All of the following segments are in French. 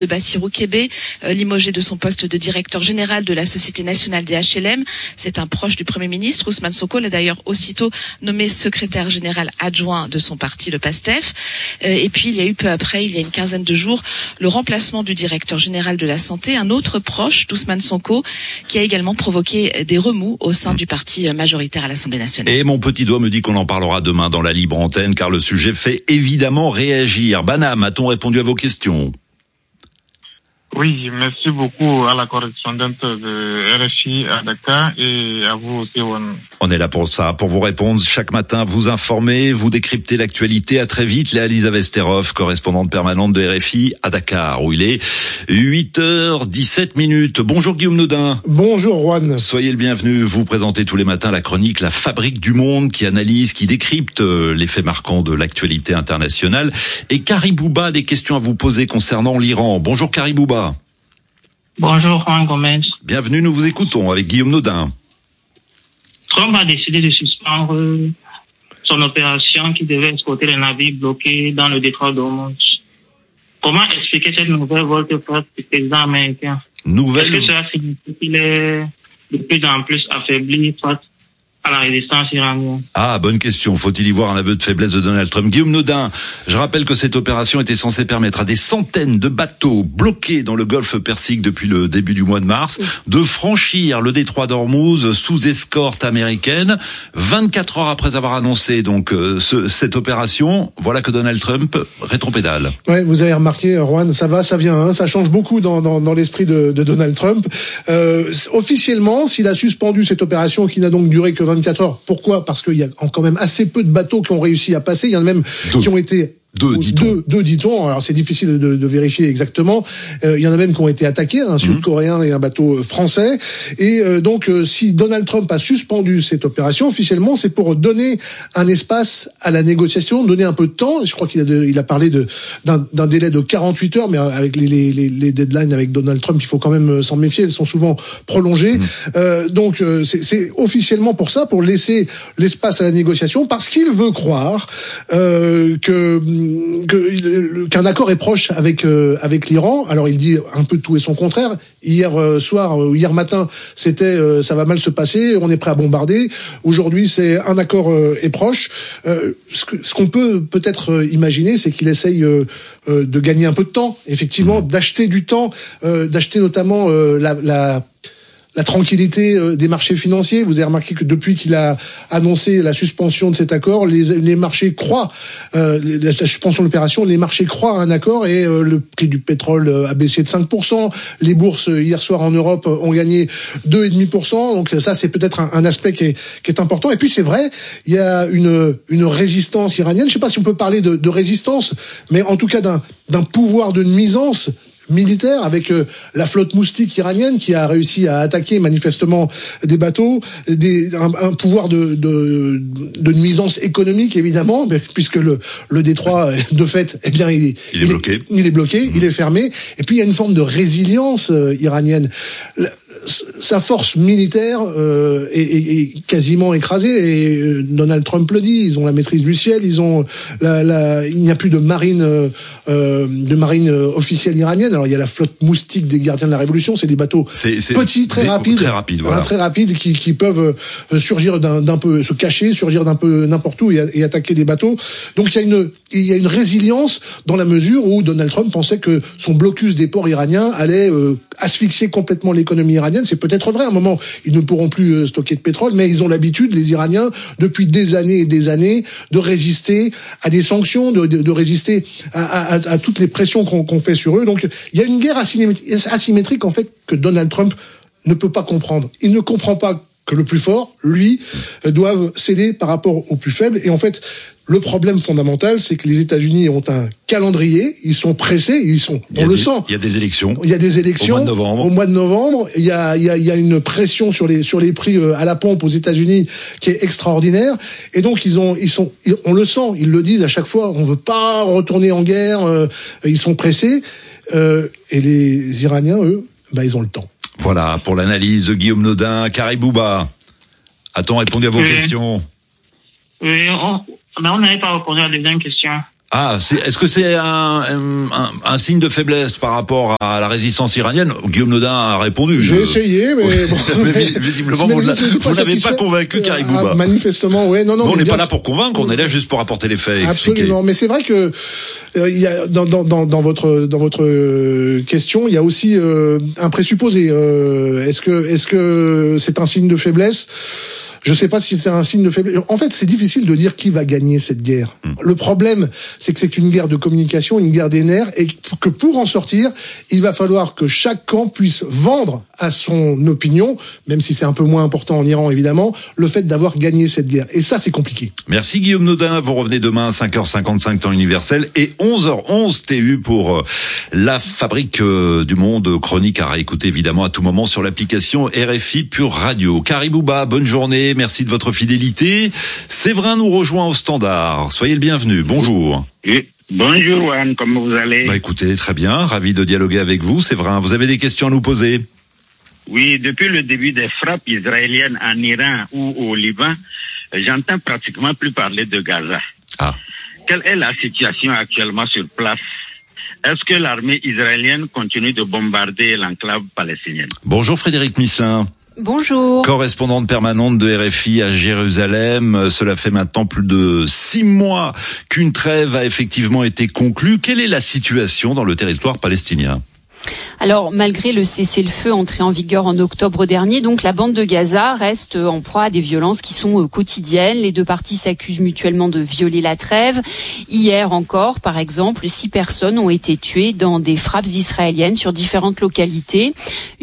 de Bassirou Kébé, limogé de son poste de directeur général de la Société nationale des HLM. C'est un proche du Premier ministre. Ousmane Sonko l'a d'ailleurs aussitôt nommé secrétaire général adjoint de son parti, le PASTEF. Et puis il y a eu peu après, il y a une quinzaine de jours, le remplacement du directeur général de la Santé, un autre proche d'Ousmane Sonko, qui a également provoqué des remous au sein du parti majoritaire à l'Assemblée nationale. Et mon petit doigt me dit qu'on en parlera demain dans la libre antenne, car le sujet fait évidemment réagir. Banam, a-t-on répondu à vos questions ? Oui, merci beaucoup à la correspondante de RFI à Dakar et à vous aussi, Juan. On est là pour ça, pour vous répondre chaque matin, vous informer, vous décrypter l'actualité. À très vite, Léa Lisa Vesterov, correspondante permanente de RFI à Dakar, où il est 8h17. Bonjour Guillaume Nodin. Bonjour Juan. Soyez le bienvenu. Vous présentez tous les matins la chronique La Fabrique du Monde, qui analyse, qui décrypte les faits marquants de l'actualité internationale. Et Karibouba a des questions à vous poser concernant l'Iran. Bonjour Karibouba. Bonjour Juan Gomez. Bienvenue, nous vous écoutons avec Guillaume Nodin. Trump a décidé de suspendre son opération qui devait escorter les navires bloqués dans le détroit d'Ormuz. Comment expliquer cette nouvelle volte-face du président américain? Est-ce que cela signifie qu'il est de plus en plus affaibli face à la résistance iranienne? Ah, bonne question. Faut-il y voir un aveu de faiblesse de Donald Trump? Guillaume Nodin, je rappelle que cette opération était censée permettre à des centaines de bateaux bloqués dans le golfe Persique depuis le début du mois de mars de franchir le détroit d'Ormuz sous escorte américaine. 24 heures après avoir annoncé donc cette opération, voilà que Donald Trump rétropédale. Ouais, vous avez remarqué, Juan, ça va, ça vient, hein, ça change beaucoup dans l'esprit de Donald Trump. Officiellement, s'il a suspendu cette opération qui n'a donc duré que 24 heures. Pourquoi? Parce qu'il y a quand même assez peu de bateaux qui ont réussi à passer. Il y en a même qui ont été Deux, dit-on. Alors c'est difficile de vérifier exactement. Il y en a même qui ont été attaqués, un Sud-Coréen et un bateau français. Et donc si Donald Trump a suspendu cette opération officiellement, c'est pour donner un espace à la négociation, donner un peu de temps. Je crois qu'il a parlé d'un délai de 48 heures, mais avec les deadlines avec Donald Trump, il faut quand même s'en méfier. Elles sont souvent prolongées. Donc c'est officiellement pour ça, pour laisser l'espace à la négociation, parce qu'il veut croire qu'un accord est proche avec l'Iran. Alors il dit un peu tout et son contraire. Hier matin, c'était ça va mal se passer, on est prêt à bombarder. Aujourd'hui, c'est un accord est proche. Ce qu'on peut-être imaginer, c'est qu'il essaye de gagner un peu de temps, effectivement, d'acheter du temps, d'acheter notamment la tranquillité des marchés financiers. Vous avez remarqué que depuis qu'il a annoncé la suspension de cet accord, les marchés croient, la suspension de l'opération, les marchés croient à un accord et le prix du pétrole a baissé de 5%. Les bourses hier soir en Europe ont gagné 2,5%. Donc ça, c'est peut-être un aspect qui est important. Et puis c'est vrai, il y a une résistance iranienne. Je sais pas si on peut parler de résistance, mais en tout cas d'un pouvoir de nuisance militaire avec la flotte moustique iranienne qui a réussi à attaquer manifestement des bateaux, un pouvoir de nuisance économique évidemment, puisque le détroit de fait, eh bien il est bloqué, il est fermé. Et puis il y a une forme de résilience iranienne. Sa force militaire est quasiment écrasée et Donald Trump le dit, ils ont la maîtrise du ciel, ils ont il n'y a plus de marine officielle iranienne. Alors il y a la flotte moustique des gardiens de la révolution, c'est des bateaux petits, très rapides, voilà. Très rapides qui peuvent surgir d'un peu, se cacher, surgir d'un peu n'importe où et attaquer des bateaux. Donc il y a une résilience dans la mesure où Donald Trump pensait que son blocus des ports iraniens allait asphyxier complètement l'économie iranienne. C'est peut-être vrai, à un moment, ils ne pourront plus stocker de pétrole, mais ils ont l'habitude, les Iraniens, depuis des années et des années, de résister à des sanctions, de résister à toutes les pressions qu'on fait sur eux. Donc, il y a une guerre asymétrique, en fait, que Donald Trump ne peut pas comprendre. Il ne comprend pas que le plus fort, lui, doive céder par rapport au plus faible. Et en fait, le problème fondamental, c'est que les États-Unis ont un calendrier, ils sont pressés, on le sent. Il y a des élections. Au mois de novembre. Il y a une pression sur les prix à la pompe aux États-Unis qui est extraordinaire. Et donc on le sent, ils le disent à chaque fois, on veut pas retourner en guerre, ils sont pressés. Et les Iraniens, eux, ils ont le temps. Voilà, pour l'analyse de Guillaume Nodin. Karibouba, a-t-on répondu à vos questions? Oui, on n'avait pas répondu à la deuxième question. Ah, est-ce que c'est un signe de faiblesse par rapport à la résistance iranienne? Guillaume Nodin a répondu. J'ai essayé, mais bon. Mais visiblement, vous n'avez pas convaincu Karim Bouba. Manifestement, ouais, non. Bon, on n'est pas là pour convaincre, on est là juste pour apporter les faits. Absolument, mais c'est vrai que il y a dans votre question, il y a aussi un présupposé. Est-ce que c'est un signe de faiblesse? Je sais pas si c'est un signe de faiblesse. En fait, c'est difficile de dire qui va gagner cette guerre. Le problème, c'est que c'est une guerre de communication, une guerre des nerfs, et que pour en sortir, il va falloir que chaque camp puisse vendre à son opinion, même si c'est un peu moins important en Iran, évidemment, le fait d'avoir gagné cette guerre. Et ça, c'est compliqué. Merci Guillaume Nodin. Vous revenez demain à 5h55 temps universel et 11h11 TU pour la fabrique du monde, chronique à réécouter évidemment à tout moment sur l'application RFI Pure Radio. Karim Bouba, bonne journée. Merci de votre fidélité. Séverin nous rejoint au standard. Soyez le bienvenu. Bonjour. Oui. Bonjour Juan, comment vous allez? Écoutez, très bien. Ravi de dialoguer avec vous, Séverin. Vous avez des questions à nous poser? Oui, depuis le début des frappes israéliennes en Iran ou au Liban, j'entends pratiquement plus parler de Gaza. Ah. Quelle est la situation actuellement sur place? Est-ce que l'armée israélienne continue de bombarder l'enclave palestinienne? Bonjour Frédéric Misselin. Bonjour. Correspondante permanente de RFI à Jérusalem. Cela fait maintenant plus de 6 mois qu'une trêve a effectivement été conclue. Quelle est la situation dans le territoire palestinien ? Alors, malgré le cessez-le-feu entré en vigueur en octobre dernier, donc la bande de Gaza reste en proie à des violences qui sont quotidiennes. Les deux parties s'accusent mutuellement de violer la trêve. Hier encore, par exemple, 6 personnes ont été tuées dans des frappes israéliennes sur différentes localités.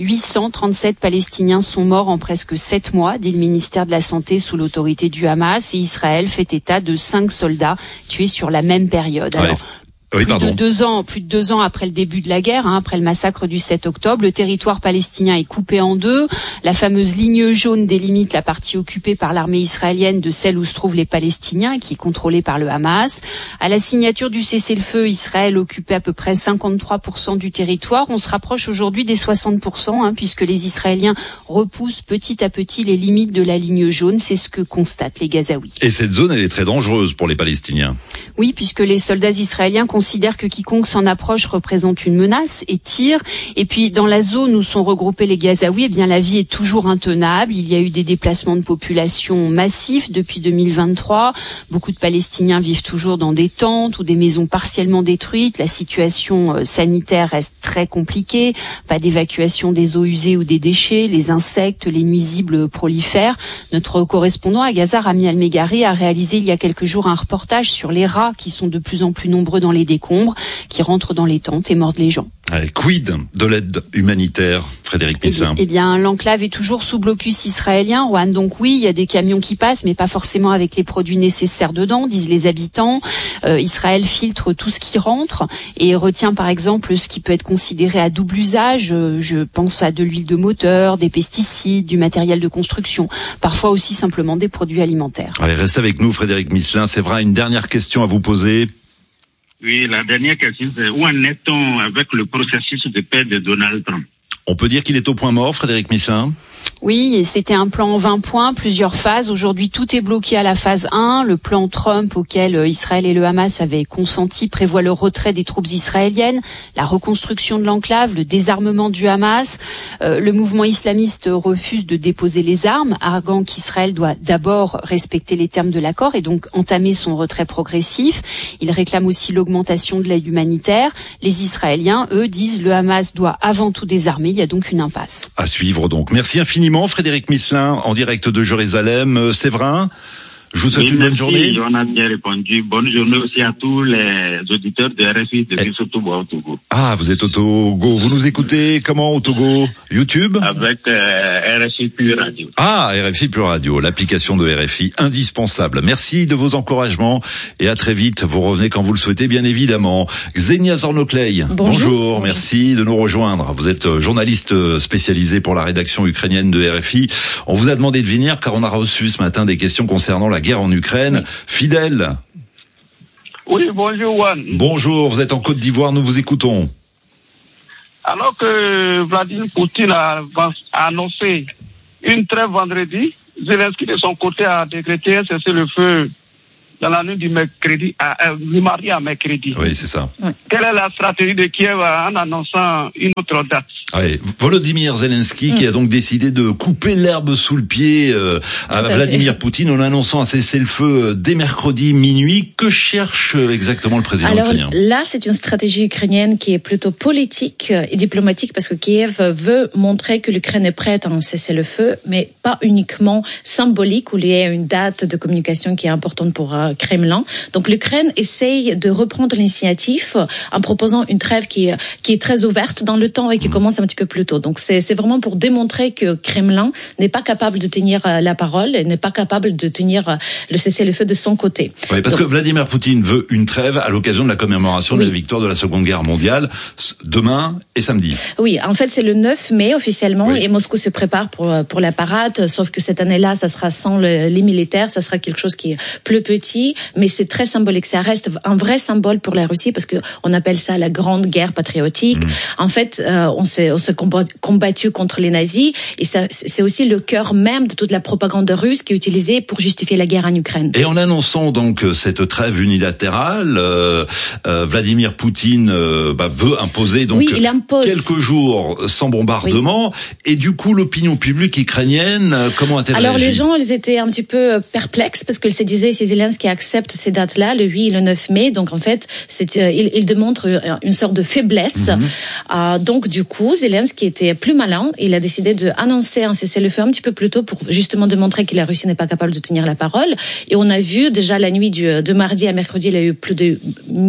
837 Palestiniens sont morts en presque 7 mois, dit le ministère de la Santé sous l'autorité du Hamas. Et Israël fait état de 5 soldats tués sur la même période. Alors, Oui, plus de 2 ans après le début de la guerre, après le massacre du 7 octobre, le territoire palestinien est coupé en deux. La fameuse ligne jaune délimite la partie occupée par l'armée israélienne de celle où se trouvent les Palestiniens, qui est contrôlée par le Hamas. À la signature du cessez-le-feu, Israël occupait à peu près 53% du territoire. On se rapproche aujourd'hui des 60%, puisque les Israéliens repoussent petit à petit les limites de la ligne jaune. C'est ce que constatent les Gazaouis. Et cette zone, elle est très dangereuse pour les Palestiniens. Oui, puisque les soldats israéliens considèrent que quiconque s'en approche représente une menace et tire. Et puis, dans la zone où sont regroupés les Gazaouis, eh bien, la vie est toujours intenable. Il y a eu des déplacements de population massifs depuis 2023. Beaucoup de Palestiniens vivent toujours dans des tentes ou des maisons partiellement détruites. La situation sanitaire reste très compliquée. Pas d'évacuation des eaux usées ou des déchets. Les insectes, les nuisibles prolifèrent. Notre correspondant à Gaza, Rami Al-Meghari, a réalisé il y a quelques jours un reportage sur les rats qui sont de plus en plus nombreux dans les décombres, qui rentrent dans les tentes et mordent les gens. Allez, quid de l'aide humanitaire, Frédéric Misselin? Eh bien, l'enclave est toujours sous blocus israélien, Juan. Donc oui, il y a des camions qui passent, mais pas forcément avec les produits nécessaires dedans, disent les habitants. Israël filtre tout ce qui rentre et retient par exemple ce qui peut être considéré à double usage. Je pense à de l'huile de moteur, des pesticides, du matériel de construction, parfois aussi simplement des produits alimentaires. Allez, reste avec nous, Frédéric Misselin. C'est vrai, une dernière question à vous poser. Oui, la dernière question, c'est où en est-on avec le processus de paix de Donald Trump? On peut dire qu'il est au point mort, Frédéric Misselin? Oui, et c'était un plan en 20 points, plusieurs phases. Aujourd'hui, tout est bloqué à la phase 1. Le plan Trump auquel Israël et le Hamas avaient consenti prévoit le retrait des troupes israéliennes, la reconstruction de l'enclave, le désarmement du Hamas. Le mouvement islamiste refuse de déposer les armes, arguant qu'Israël doit d'abord respecter les termes de l'accord et donc entamer son retrait progressif. Il réclame aussi l'augmentation de l'aide humanitaire. Les Israéliens, eux, disent le Hamas doit avant tout désarmer. Il y a donc une impasse. À suivre donc. Merci infiniment, Frédéric Misselin, en direct de Jérusalem. Séverin, je vous souhaite une bonne journée. On a bien répondu. Bonne journée aussi à tous les auditeurs de RFI depuis Sotobo au Togo. Ah, vous êtes au Togo. Vous nous écoutez comment au Togo? YouTube? Avec RFI Pure Radio. Ah, RFI Pure Radio, l'application de RFI indispensable. Merci de vos encouragements et à très vite. Vous revenez quand vous le souhaitez, bien évidemment. Xenia Zornoklei, bonjour. Merci de nous rejoindre. Vous êtes journaliste spécialisé pour la rédaction ukrainienne de RFI. On vous a demandé de venir car on a reçu ce matin des questions concernant la guerre en Ukraine. Fidèle. Oui, bonjour Juan. Bonjour, vous êtes en Côte d'Ivoire, nous vous écoutons. Alors que Vladimir Poutine a annoncé une trêve vendredi, Zelensky de son côté a décrété un cessez-le-feu dans la nuit du mardi à mercredi. Oui, c'est ça. Quelle est la stratégie de Kiev en annonçant une autre date? Oui, Volodymyr Zelensky qui a donc décidé de couper l'herbe sous le pied à Vladimir Poutine en annonçant un cessez-le-feu dès mercredi minuit. Que cherche exactement le président ukrainien? Là, c'est une stratégie ukrainienne qui est plutôt politique et diplomatique parce que Kiev veut montrer que l'Ukraine est prête à un cessez-le-feu, mais pas uniquement symbolique où il y a une date de communication qui est importante pour Kremlin. Donc l'Ukraine essaye de reprendre l'initiative en proposant une trêve qui est très ouverte dans le temps et qui commence un petit peu plus tôt. Donc c'est vraiment pour démontrer que Kremlin n'est pas capable de tenir la parole et n'est pas capable de tenir le cessez-le-feu de son côté. Oui, parce que Vladimir Poutine veut une trêve à l'occasion de la commémoration de la victoire de la Seconde Guerre mondiale, demain et samedi. Oui, en fait c'est le 9 mai officiellement et Moscou se prépare pour la parade, sauf que cette année-là, ça sera sans les militaires, ça sera quelque chose qui est plus petit, mais c'est très symbolique. Ça reste un vrai symbole pour la Russie parce que on appelle ça la grande guerre patriotique. En fait, on s'est combattu contre les nazis et ça, c'est aussi le cœur même de toute la propagande russe qui est utilisée pour justifier la guerre en Ukraine. Et en annonçant donc cette trêve unilatérale, Vladimir Poutine veut imposer donc quelques jours sans bombardement et du coup l'opinion publique ukrainienne, comment a-t-elle réagi? Les gens, ils étaient un petit peu perplexes parce qu'ils se disaient si Zelensky accepte ces dates-là, le 8 et le 9 mai, donc en fait, il démontre une sorte de faiblesse. Donc du coup, Zelensky était plus malin. Il a décidé d'annoncer un cessez-le-feu un petit peu plus tôt pour justement démontrer que la Russie n'est pas capable de tenir la parole. Et on a vu déjà la nuit de mardi à mercredi, il y a eu plus de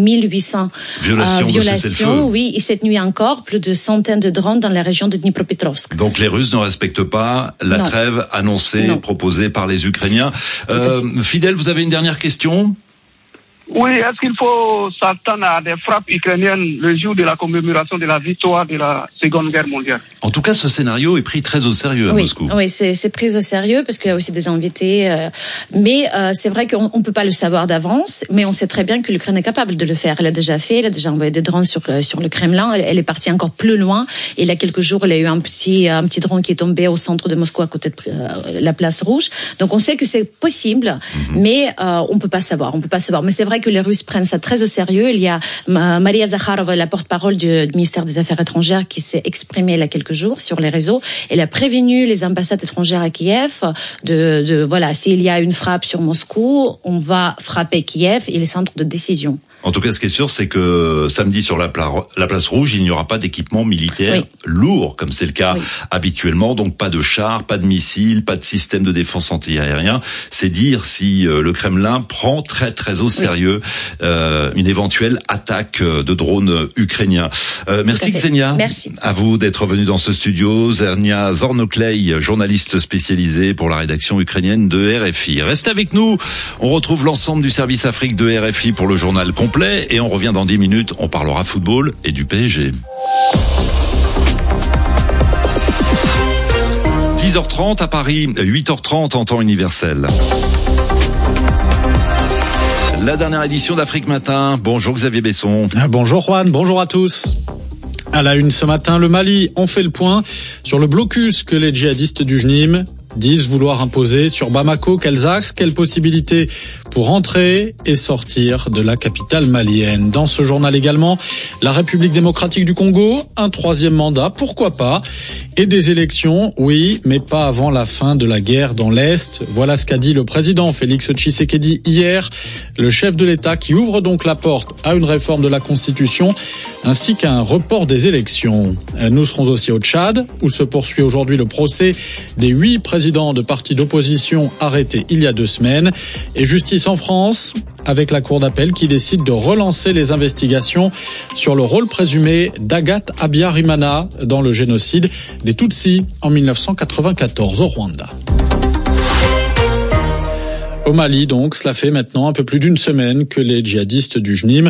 1800 violations. Oui, et cette nuit encore, plus de centaines de drones dans la région de Dnipropetrovsk. Donc les Russes ne respectent pas la trêve annoncée, proposée par les Ukrainiens. Fidèle, vous avez une dernière question? Oui, est-ce qu'il faut s'attendre à des frappes ukrainiennes le jour de la commémoration de la victoire de la Seconde Guerre mondiale? En tout cas, ce scénario est pris très au sérieux à Moscou. Oui, c'est pris au sérieux parce qu'il y a aussi des invités. Mais c'est vrai qu'on peut pas le savoir d'avance, mais on sait très bien que l'Ukraine est capable de le faire. Elle a déjà fait, elle a déjà envoyé des drones sur le Kremlin. Elle est partie encore plus loin. Et il y a quelques jours, il y a eu un petit drone qui est tombé au centre de Moscou à côté de la place Rouge. Donc on sait que c'est possible, mais on peut pas savoir. Mais c'est vrai que les Russes prennent ça très au sérieux. Il y a Maria Zakharova, la porte-parole du ministère des Affaires étrangères, qui s'est exprimée il y a quelques jours sur les réseaux. Elle a prévenu les ambassades étrangères à Kiev voilà, s'il y a une frappe sur Moscou, on va frapper Kiev et les centres de décision. En tout cas, ce qui est sûr, c'est que samedi sur la place Rouge, il n'y aura pas d'équipement militaire lourd, comme c'est le cas habituellement. Donc pas de chars, pas de missiles, pas de système de défense anti-aérien. C'est dire si le Kremlin prend très très au sérieux une éventuelle attaque de drones ukrainiens. Merci Xenia. Merci. À vous d'être venu dans ce studio. Xenia Zornoklei, journaliste spécialisée pour la rédaction ukrainienne de RFI. Restez avec nous. On retrouve l'ensemble du service Afrique de RFI pour le journal complet et on revient dans 10 minutes. On parlera football et du PSG. 10h30 à Paris, 8h30 en temps universel. La dernière édition d'Afrique Matin. Bonjour Xavier Besson. Bonjour Juan, bonjour à tous. À la une ce matin, le Mali, on fait le point sur le blocus que les djihadistes du JNIM disent vouloir imposer sur Bamako. Quels axes, quelles possibilités pour entrer et sortir de la capitale malienne. Dans ce journal également, la République démocratique du Congo, un 3e mandat, pourquoi pas, et des élections, oui, mais pas avant la fin de la guerre dans l'Est. Voilà ce qu'a dit le président Félix Tshisekedi hier, le chef de l'État qui ouvre donc la porte à une réforme de la Constitution ainsi qu'à un report des élections. Nous serons aussi au Tchad, où se poursuit aujourd'hui le procès des 8 présidents de partis d'opposition arrêtés il y a 2 semaines. Et justice en France, avec la Cour d'appel qui décide de relancer les investigations sur le rôle présumé d'Agathe Habyarimana dans le génocide des Tutsis en 1994 au Rwanda. Au Mali, donc, cela fait maintenant un peu plus d'1 semaine que les djihadistes du JNIM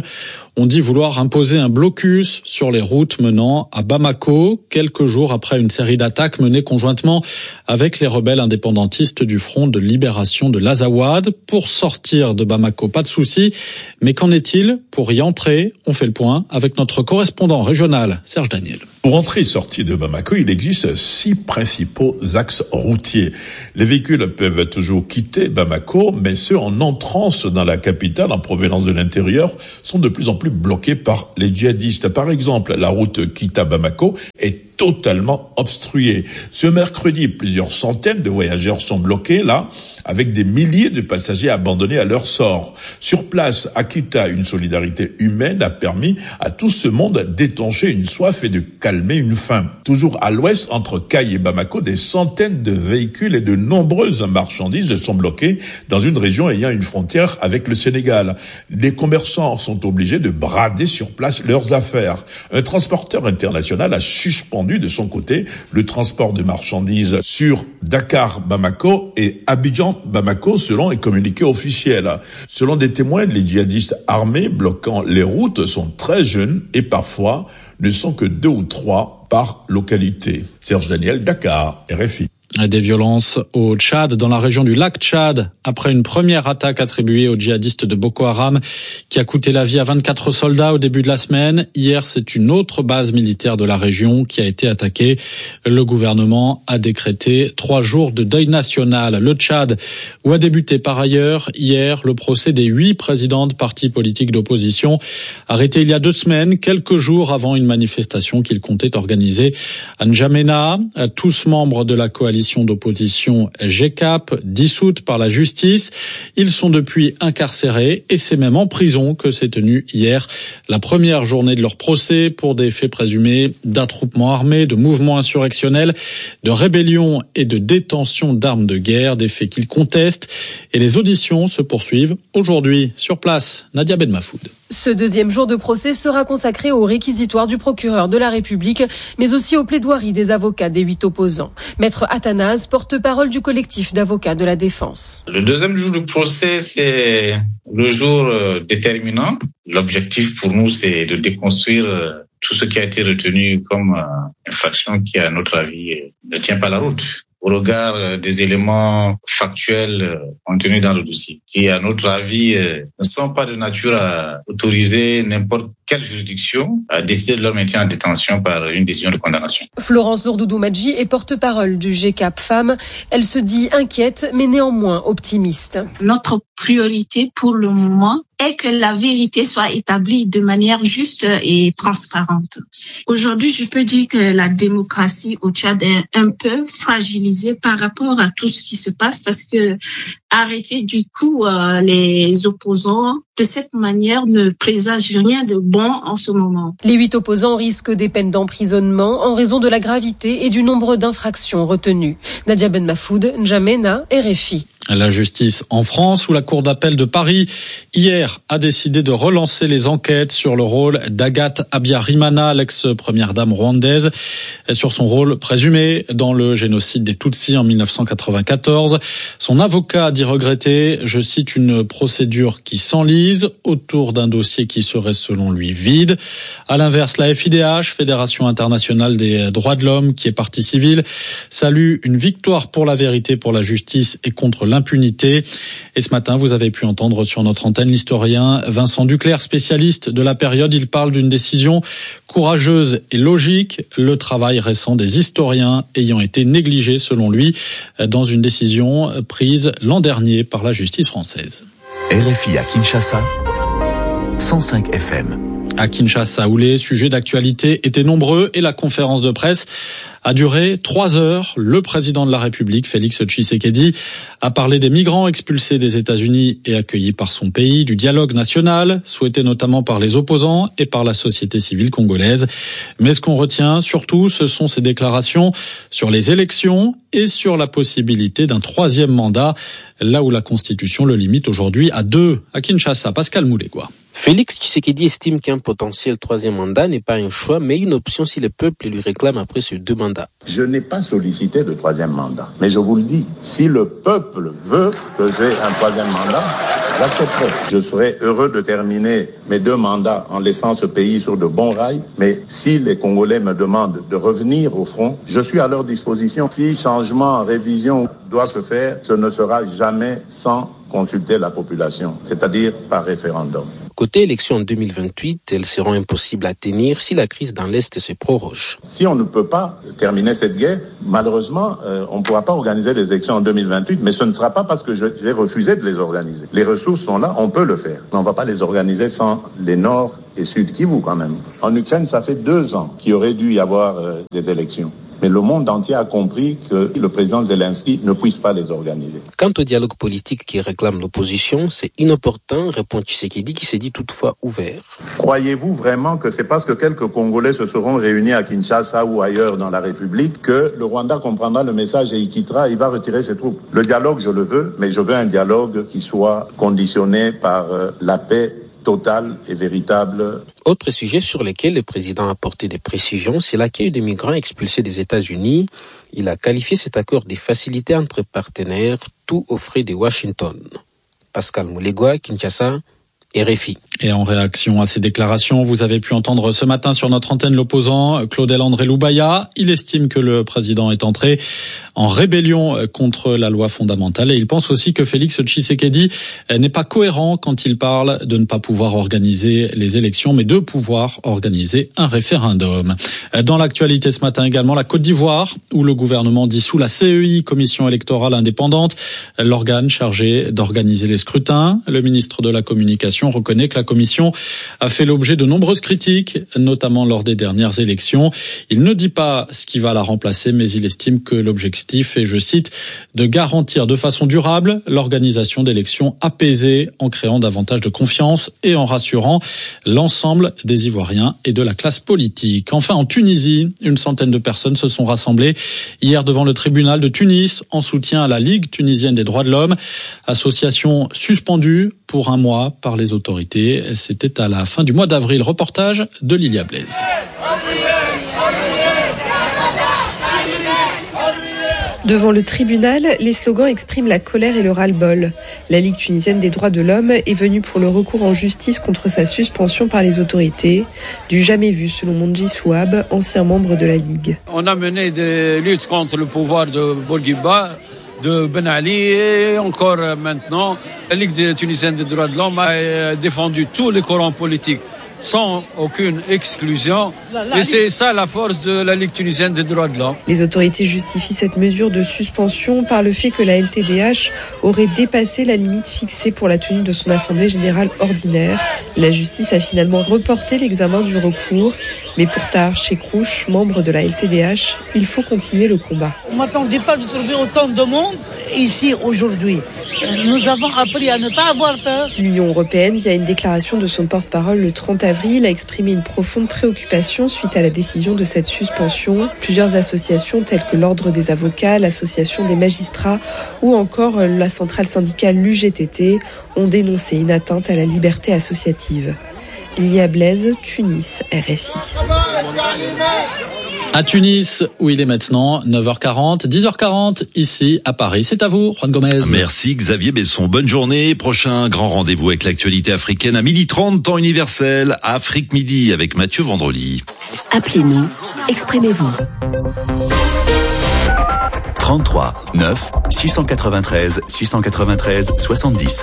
ont dit vouloir imposer un blocus sur les routes menant à Bamako, quelques jours après une série d'attaques menées conjointement avec les rebelles indépendantistes du Front de libération de l'Azawad. Pour sortir de Bamako, pas de souci, mais qu'en est-il pour y entrer? On fait le point avec notre correspondant régional, Serge Daniel. Pour entrer et sortir de Bamako, il existe 6 principaux axes routiers. Les véhicules peuvent toujours quitter Bamako, mais ceux en entrance dans la capitale, en provenance de l'intérieur, sont de plus en plus bloqués par les djihadistes. Par exemple, la route Kita-Bamako est totalement obstruée. Ce mercredi, plusieurs centaines de voyageurs sont bloqués là, avec des milliers de passagers abandonnés à leur sort. Sur place, à Kita, une solidarité humaine a permis à tout ce monde d'étancher une soif et de calmer une faim. Toujours à l'ouest, entre Kay et Bamako, des centaines de véhicules et de nombreuses marchandises sont bloquées dans une région ayant une frontière avec le Sénégal. Les commerçants sont obligés de brader sur place leurs affaires. Un transporteur international a suspendu de son côté le transport de marchandises sur Dakar-Bamako et Abidjan-Bamako selon les communiqués officiels. Selon des témoins, les djihadistes armés bloquant les routes sont très jeunes et parfois ne sont que 2 ou 3 par localité. Serge Daniel, Dakar, RFI. Des violences au Tchad, dans la région du lac Tchad, après une première attaque attribuée aux djihadistes de Boko Haram qui a coûté la vie à 24 soldats au début de la semaine. Hier, c'est une autre base militaire de la région qui a été attaquée. Le gouvernement a décrété 3 jours de deuil national. Le Tchad, où a débuté par ailleurs hier le procès des 8 présidents de partis politiques d'opposition, arrêtés il y a 2 semaines, quelques jours avant une manifestation qu'il comptait organiser à N'Djamena. Tous membres de la coalition d'opposition GCAP, dissoute par la justice. Ils sont depuis incarcérés et c'est même en prison que s'est tenue hier la première journée de leur procès pour des faits présumés d'attroupement armé, de mouvements insurrectionnels, de rébellion et de détention d'armes de guerre, des faits qu'ils contestent. Et les auditions se poursuivent aujourd'hui. Sur place, Nadia Ben Mafoud. Ce deuxième jour de procès sera consacré au réquisitoire du procureur de la République, mais aussi aux plaidoiries des avocats des 8 opposants. Maître Athanase, porte-parole du collectif d'avocats de la défense. Le deuxième jour du procès, c'est le jour déterminant. L'objectif pour nous, c'est de déconstruire tout ce qui a été retenu comme infraction qui, à notre avis, ne tient pas la route au regard des éléments factuels contenus dans le dossier, qui, à notre avis, ne sont pas de nature à autoriser n'importe quelle juridiction à décider de leur maintien en détention par une décision de condamnation. Florence Lourdou-Doumadji est porte-parole du GCAP Femmes. Elle se dit inquiète, mais néanmoins optimiste. Notre priorité pour le moment est que la vérité soit établie de manière juste et transparente. Aujourd'hui, je peux dire que la démocratie au Tchad est un peu fragilisée par rapport à tout ce qui se passe parce que arrêter du coup les opposants de cette manière ne présage rien de bon en ce moment. Les 8 opposants risquent des peines d'emprisonnement en raison de la gravité et du nombre d'infractions retenues. Nadia Ben Mafoud, N'Djamena, RFI. La justice en France, où la Cour d'appel de Paris, hier, a décidé de relancer les enquêtes sur le rôle d'Agathe Habyarimana, l'ex-première dame rwandaise, sur son rôle présumé dans le génocide des Tutsis en 1994. Son avocat dit regretter, je cite, une procédure qui s'enlise autour d'un dossier qui serait selon lui vide. À l'inverse, la FIDH, Fédération internationale des droits de l'homme, qui est partie civile, salue une victoire pour la vérité, pour la justice et contre l'impunité. Et ce matin, vous avez pu entendre sur notre antenne l'historien Vincent Duclerc, spécialiste de la période. Il parle d'une décision courageuse et logique, le travail récent des historiens ayant été négligé, selon lui, dans une décision prise l'an dernier par la justice française. RFI à Kinshasa, 105 FM. À Kinshasa, où les sujets d'actualité étaient nombreux et la conférence de presse a duré 3 heures. Le président de la République, Félix Tshisekedi, a parlé des migrants expulsés des États-Unis et accueillis par son pays, du dialogue national, souhaité notamment par les opposants et par la société civile congolaise. Mais ce qu'on retient surtout, ce sont ses déclarations sur les élections et sur la possibilité d'un 3e mandat, là où la Constitution le limite aujourd'hui à 2. À Kinshasa, Pascal Moulet, quoi. Félix Tshisekedi estime qu'un potentiel 3e mandat n'est pas un choix, mais une option si le peuple lui réclame après ce 2 mandats. Je n'ai pas sollicité le 3e mandat, mais je vous le dis, si le peuple veut que j'ai un 3e mandat, J'accepterai. Je serais heureux de terminer mes 2 mandats en laissant ce pays sur de bons rails, mais si les Congolais me demandent de revenir au front, je suis à leur disposition. Si changement, révision doit se faire, ce ne sera jamais sans consulter la population, c'est-à-dire par référendum. Côté élections en 2028, elles seront impossibles à tenir si la crise dans l'Est se proroge. Si on ne peut pas terminer cette guerre, malheureusement, on ne pourra pas organiser des élections en 2028, mais ce ne sera pas parce que j'ai refusé de les organiser. Les ressources sont là, on peut le faire. On ne va pas les organiser sans les Nord et Sud Kivu quand même. En Ukraine, ça fait 2 ans qu'il aurait dû y avoir des élections. Mais le monde entier a compris que le président Zelensky ne puisse pas les organiser. Quant au dialogue politique qui réclame l'opposition, c'est inopportun, répond Tshisekedi, qui s'est dit toutefois ouvert. Croyez-vous vraiment que c'est parce que quelques Congolais se seront réunis à Kinshasa ou ailleurs dans la République que le Rwanda comprendra le message et il quittera, il va retirer ses troupes? Le dialogue, je le veux, mais je veux un dialogue qui soit conditionné par la paix totale et véritable. Autre sujet sur lequel le président a apporté des précisions, c'est l'accueil des migrants expulsés des États-Unis. Il a qualifié cet accord de facilité entre partenaires, tout aux frais de Washington. Pascal Moulegua, Kinshasa, RFI. Et en réaction à ces déclarations, vous avez pu entendre ce matin sur notre antenne l'opposant Claudel André Loubaya. Il estime que le président est entré en rébellion contre la loi fondamentale et il pense aussi que Félix Tshisekedi n'est pas cohérent quand il parle de ne pas pouvoir organiser les élections mais de pouvoir organiser un référendum. Dans l'actualité ce matin également, la Côte d'Ivoire où le gouvernement dissout la CEI, Commission électorale indépendante, l'organe chargé d'organiser les scrutins. Le ministre de la Communication reconnaît que la Commission a fait l'objet de nombreuses critiques, notamment lors des dernières élections. Il ne dit pas ce qui va la remplacer, mais il estime que l'objectif est, je cite, de garantir de façon durable l'organisation d'élections apaisées en créant davantage de confiance et en rassurant l'ensemble des Ivoiriens et de la classe politique. Enfin, en Tunisie, une centaine de personnes se sont rassemblées hier devant le tribunal de Tunis en soutien à la Ligue tunisienne des droits de l'homme, association suspendue pour 1 mois par les autorités. C'était à la fin du mois d'avril. Reportage de Lilia Blaise. Devant le tribunal, les slogans expriment la colère et le ras-le-bol. La Ligue tunisienne des droits de l'homme est venue pour le recours en justice contre sa suspension par les autorités, du jamais vu selon Mondji Souab, ancien membre de la Ligue. On a mené des luttes contre le pouvoir de Bourguiba, de Ben Ali et encore maintenant, la Ligue tunisienne des droits de l'homme a défendu tous les courants politiques sans aucune exclusion. Et c'est ça la force de la Ligue tunisienne des droits de l'homme. Les autorités justifient cette mesure de suspension par le fait que la LTDH aurait dépassé la limite fixée pour la tenue de son assemblée générale ordinaire. La justice a finalement reporté l'examen du recours. Mais pour Tahar Chekrouche, membre de la LTDH, il faut continuer le combat. On ne m'attendait pas de trouver autant de monde ici aujourd'hui. Nous avons appris à ne pas avoir peur. L'Union européenne, via une déclaration de son porte-parole le 30 avril, a exprimé une profonde préoccupation suite à la décision de cette suspension. Plusieurs associations telles que l'Ordre des avocats, l'Association des magistrats ou encore la centrale syndicale l'UGTT ont dénoncé une atteinte à la liberté associative. Lilia Blaise, Tunis, RFI. À Tunis, où il est maintenant 9h40, 10h40, ici à Paris. C'est à vous, Juan Gomez. Merci Xavier Besson. Bonne journée. Prochain grand rendez-vous avec l'actualité africaine à 12h30, temps universel, à Afrique Midi, avec Mathieu Vendredi. Appelez-nous, exprimez-vous. 33 9 693 693 70.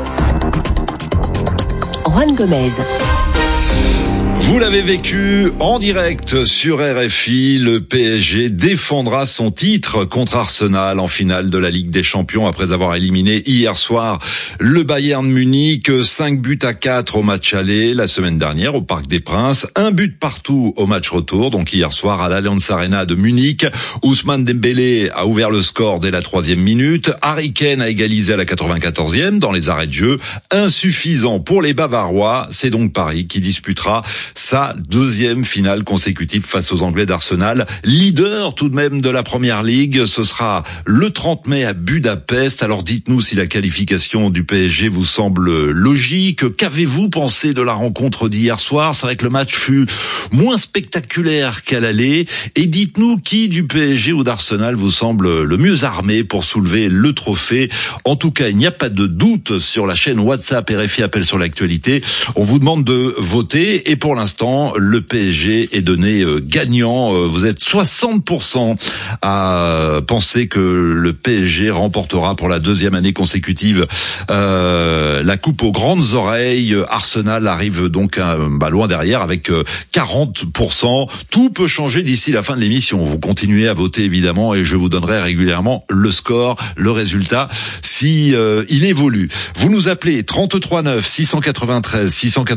Juan Gomez. Vous l'avez vécu en direct sur RFI, le PSG défendra son titre contre Arsenal en finale de la Ligue des Champions après avoir éliminé hier soir le Bayern Munich 5-4 au match aller la semaine dernière au Parc des Princes, 1 but partout au match retour, donc hier soir à l'Allianz Arena de Munich. Ousmane Dembélé a ouvert le score dès la 3e minute, Harry Kane a égalisé à la 94e dans les arrêts de jeu, insuffisant pour les Bavarois, c'est donc Paris qui disputera sa deuxième finale consécutive face aux Anglais d'Arsenal. Leader tout de même de la Première Ligue, ce sera le 30 mai à Budapest. Alors dites-nous si la qualification du PSG vous semble logique. Qu'avez-vous pensé de la rencontre d'hier soir? C'est vrai que le match fut moins spectaculaire qu'à l'aller. Et dites-nous qui du PSG ou d'Arsenal vous semble le mieux armé pour soulever le trophée. En tout cas, il n'y a pas de doute sur la chaîne WhatsApp RFI Appel sur l'actualité. On vous demande de voter et pour l'instant, le PSG est donné gagnant. Vous êtes 60% à penser que le PSG remportera pour la deuxième année consécutive la coupe aux grandes oreilles. Arsenal arrive donc loin derrière avec 40%. Tout peut changer d'ici la fin de l'émission. Vous continuez à voter évidemment et je vous donnerai régulièrement le score, le résultat si il évolue. Vous nous appelez 33 9 693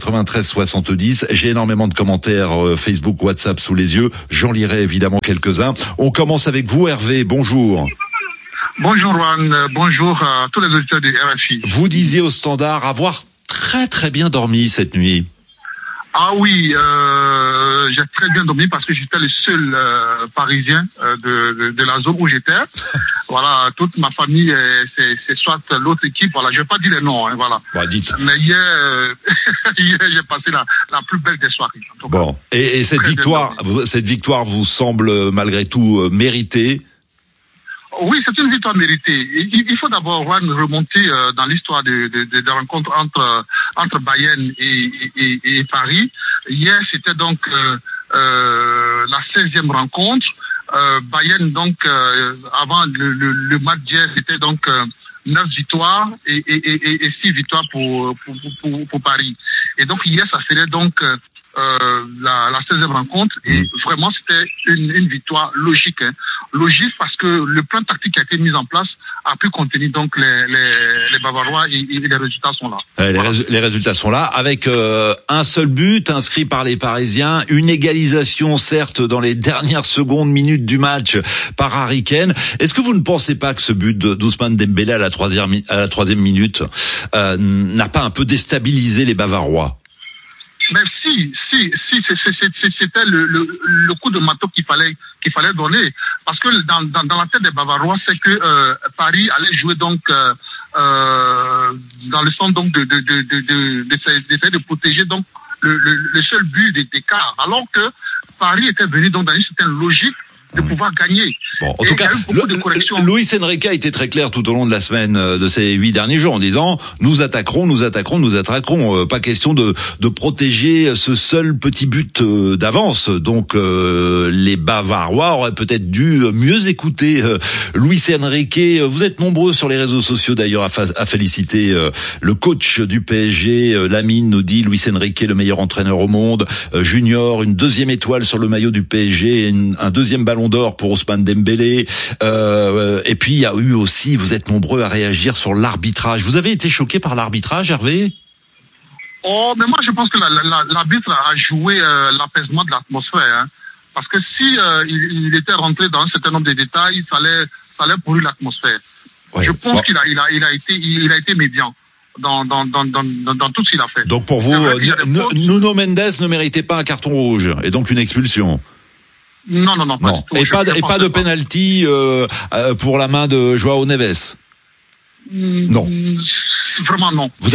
70. J'ai énormément de commentaires Facebook, WhatsApp sous les yeux. J'en lirai évidemment quelques-uns. On commence avec vous, Hervé. Bonjour. Bonjour, Juan. Bonjour à tous les auditeurs de RFI. Vous disiez au Standard avoir très très bien dormi cette nuit. Ah oui, j'ai très bien dormi parce que j'étais le seul Parisien de la zone où j'étais. Voilà, toute ma famille, c'est soit l'autre équipe. Voilà, je vais pas dire les noms. Hein, voilà. Bah, dites. Mais hier, j'ai passé la plus belle des soirées. Bon, et cette victoire vous semble malgré tout méritée? Oui, c'est une victoire méritée. Il faut d'abord remonter dans l'histoire des rencontres entre Bayern et Paris. Hier, c'était donc la 16e rencontre. Bayern, donc, avant le match d'hier, c'était donc 9 victoires et 6 victoires pour Paris. Et donc hier, ça serait donc la 16e rencontre et vraiment c'était une victoire logique, hein. Logique parce que le plan tactique qui a été mis en place a pu contenir donc les Bavarois et les résultats sont là. Les résultats sont là avec un seul but inscrit par les Parisiens, une égalisation certes dans les dernières secondes minutes du match par Harry Kane. Est-ce que vous ne pensez pas que ce but d'Ousmane Dembélé à la troisième minute n'a pas un peu déstabilisé les Bavarois? Mais si, c'était le coup de marteau qu'il fallait donner, parce que dans la tête des Bavarois, c'est que Paris allait jouer donc dans le sens donc d'essayer de protéger donc le seul but d'écart, alors que Paris était venu donc dans une certaine logique de pouvoir gagner. Bon, en tout cas, Luis Enrique a été très clair tout au long de la semaine de ces 8 derniers jours en disant nous attaquerons. Pas question de protéger ce seul petit but d'avance. Donc les Bavarois auraient peut-être dû mieux écouter Luis Enrique. Vous êtes nombreux sur les réseaux sociaux d'ailleurs à féliciter le coach du PSG. Lamine nous dit Luis Enrique le meilleur entraîneur au monde. Junior, une 2e étoile sur le maillot du PSG, un 2e ballon d'or pour Ousmane Dembélé. Et puis il y a eu aussi, vous êtes nombreux à réagir sur l'arbitrage. Vous avez été choqué par l'arbitrage, Hervé? Oh, mais moi je pense que l'arbitre a joué l'apaisement de l'atmosphère, hein. Parce que si il était rentré dans un certain nombre de détails, ça allait pourrir l'atmosphère. Ouais. Je pense qu'il a été médian dans tout ce qu'il a fait. Donc pour vous, Nuno Mendes ne méritait pas un carton rouge et donc une expulsion. Non, pas du tout. Et pas de penalty pour la main de Joao Neves. Non. Vraiment non. Vous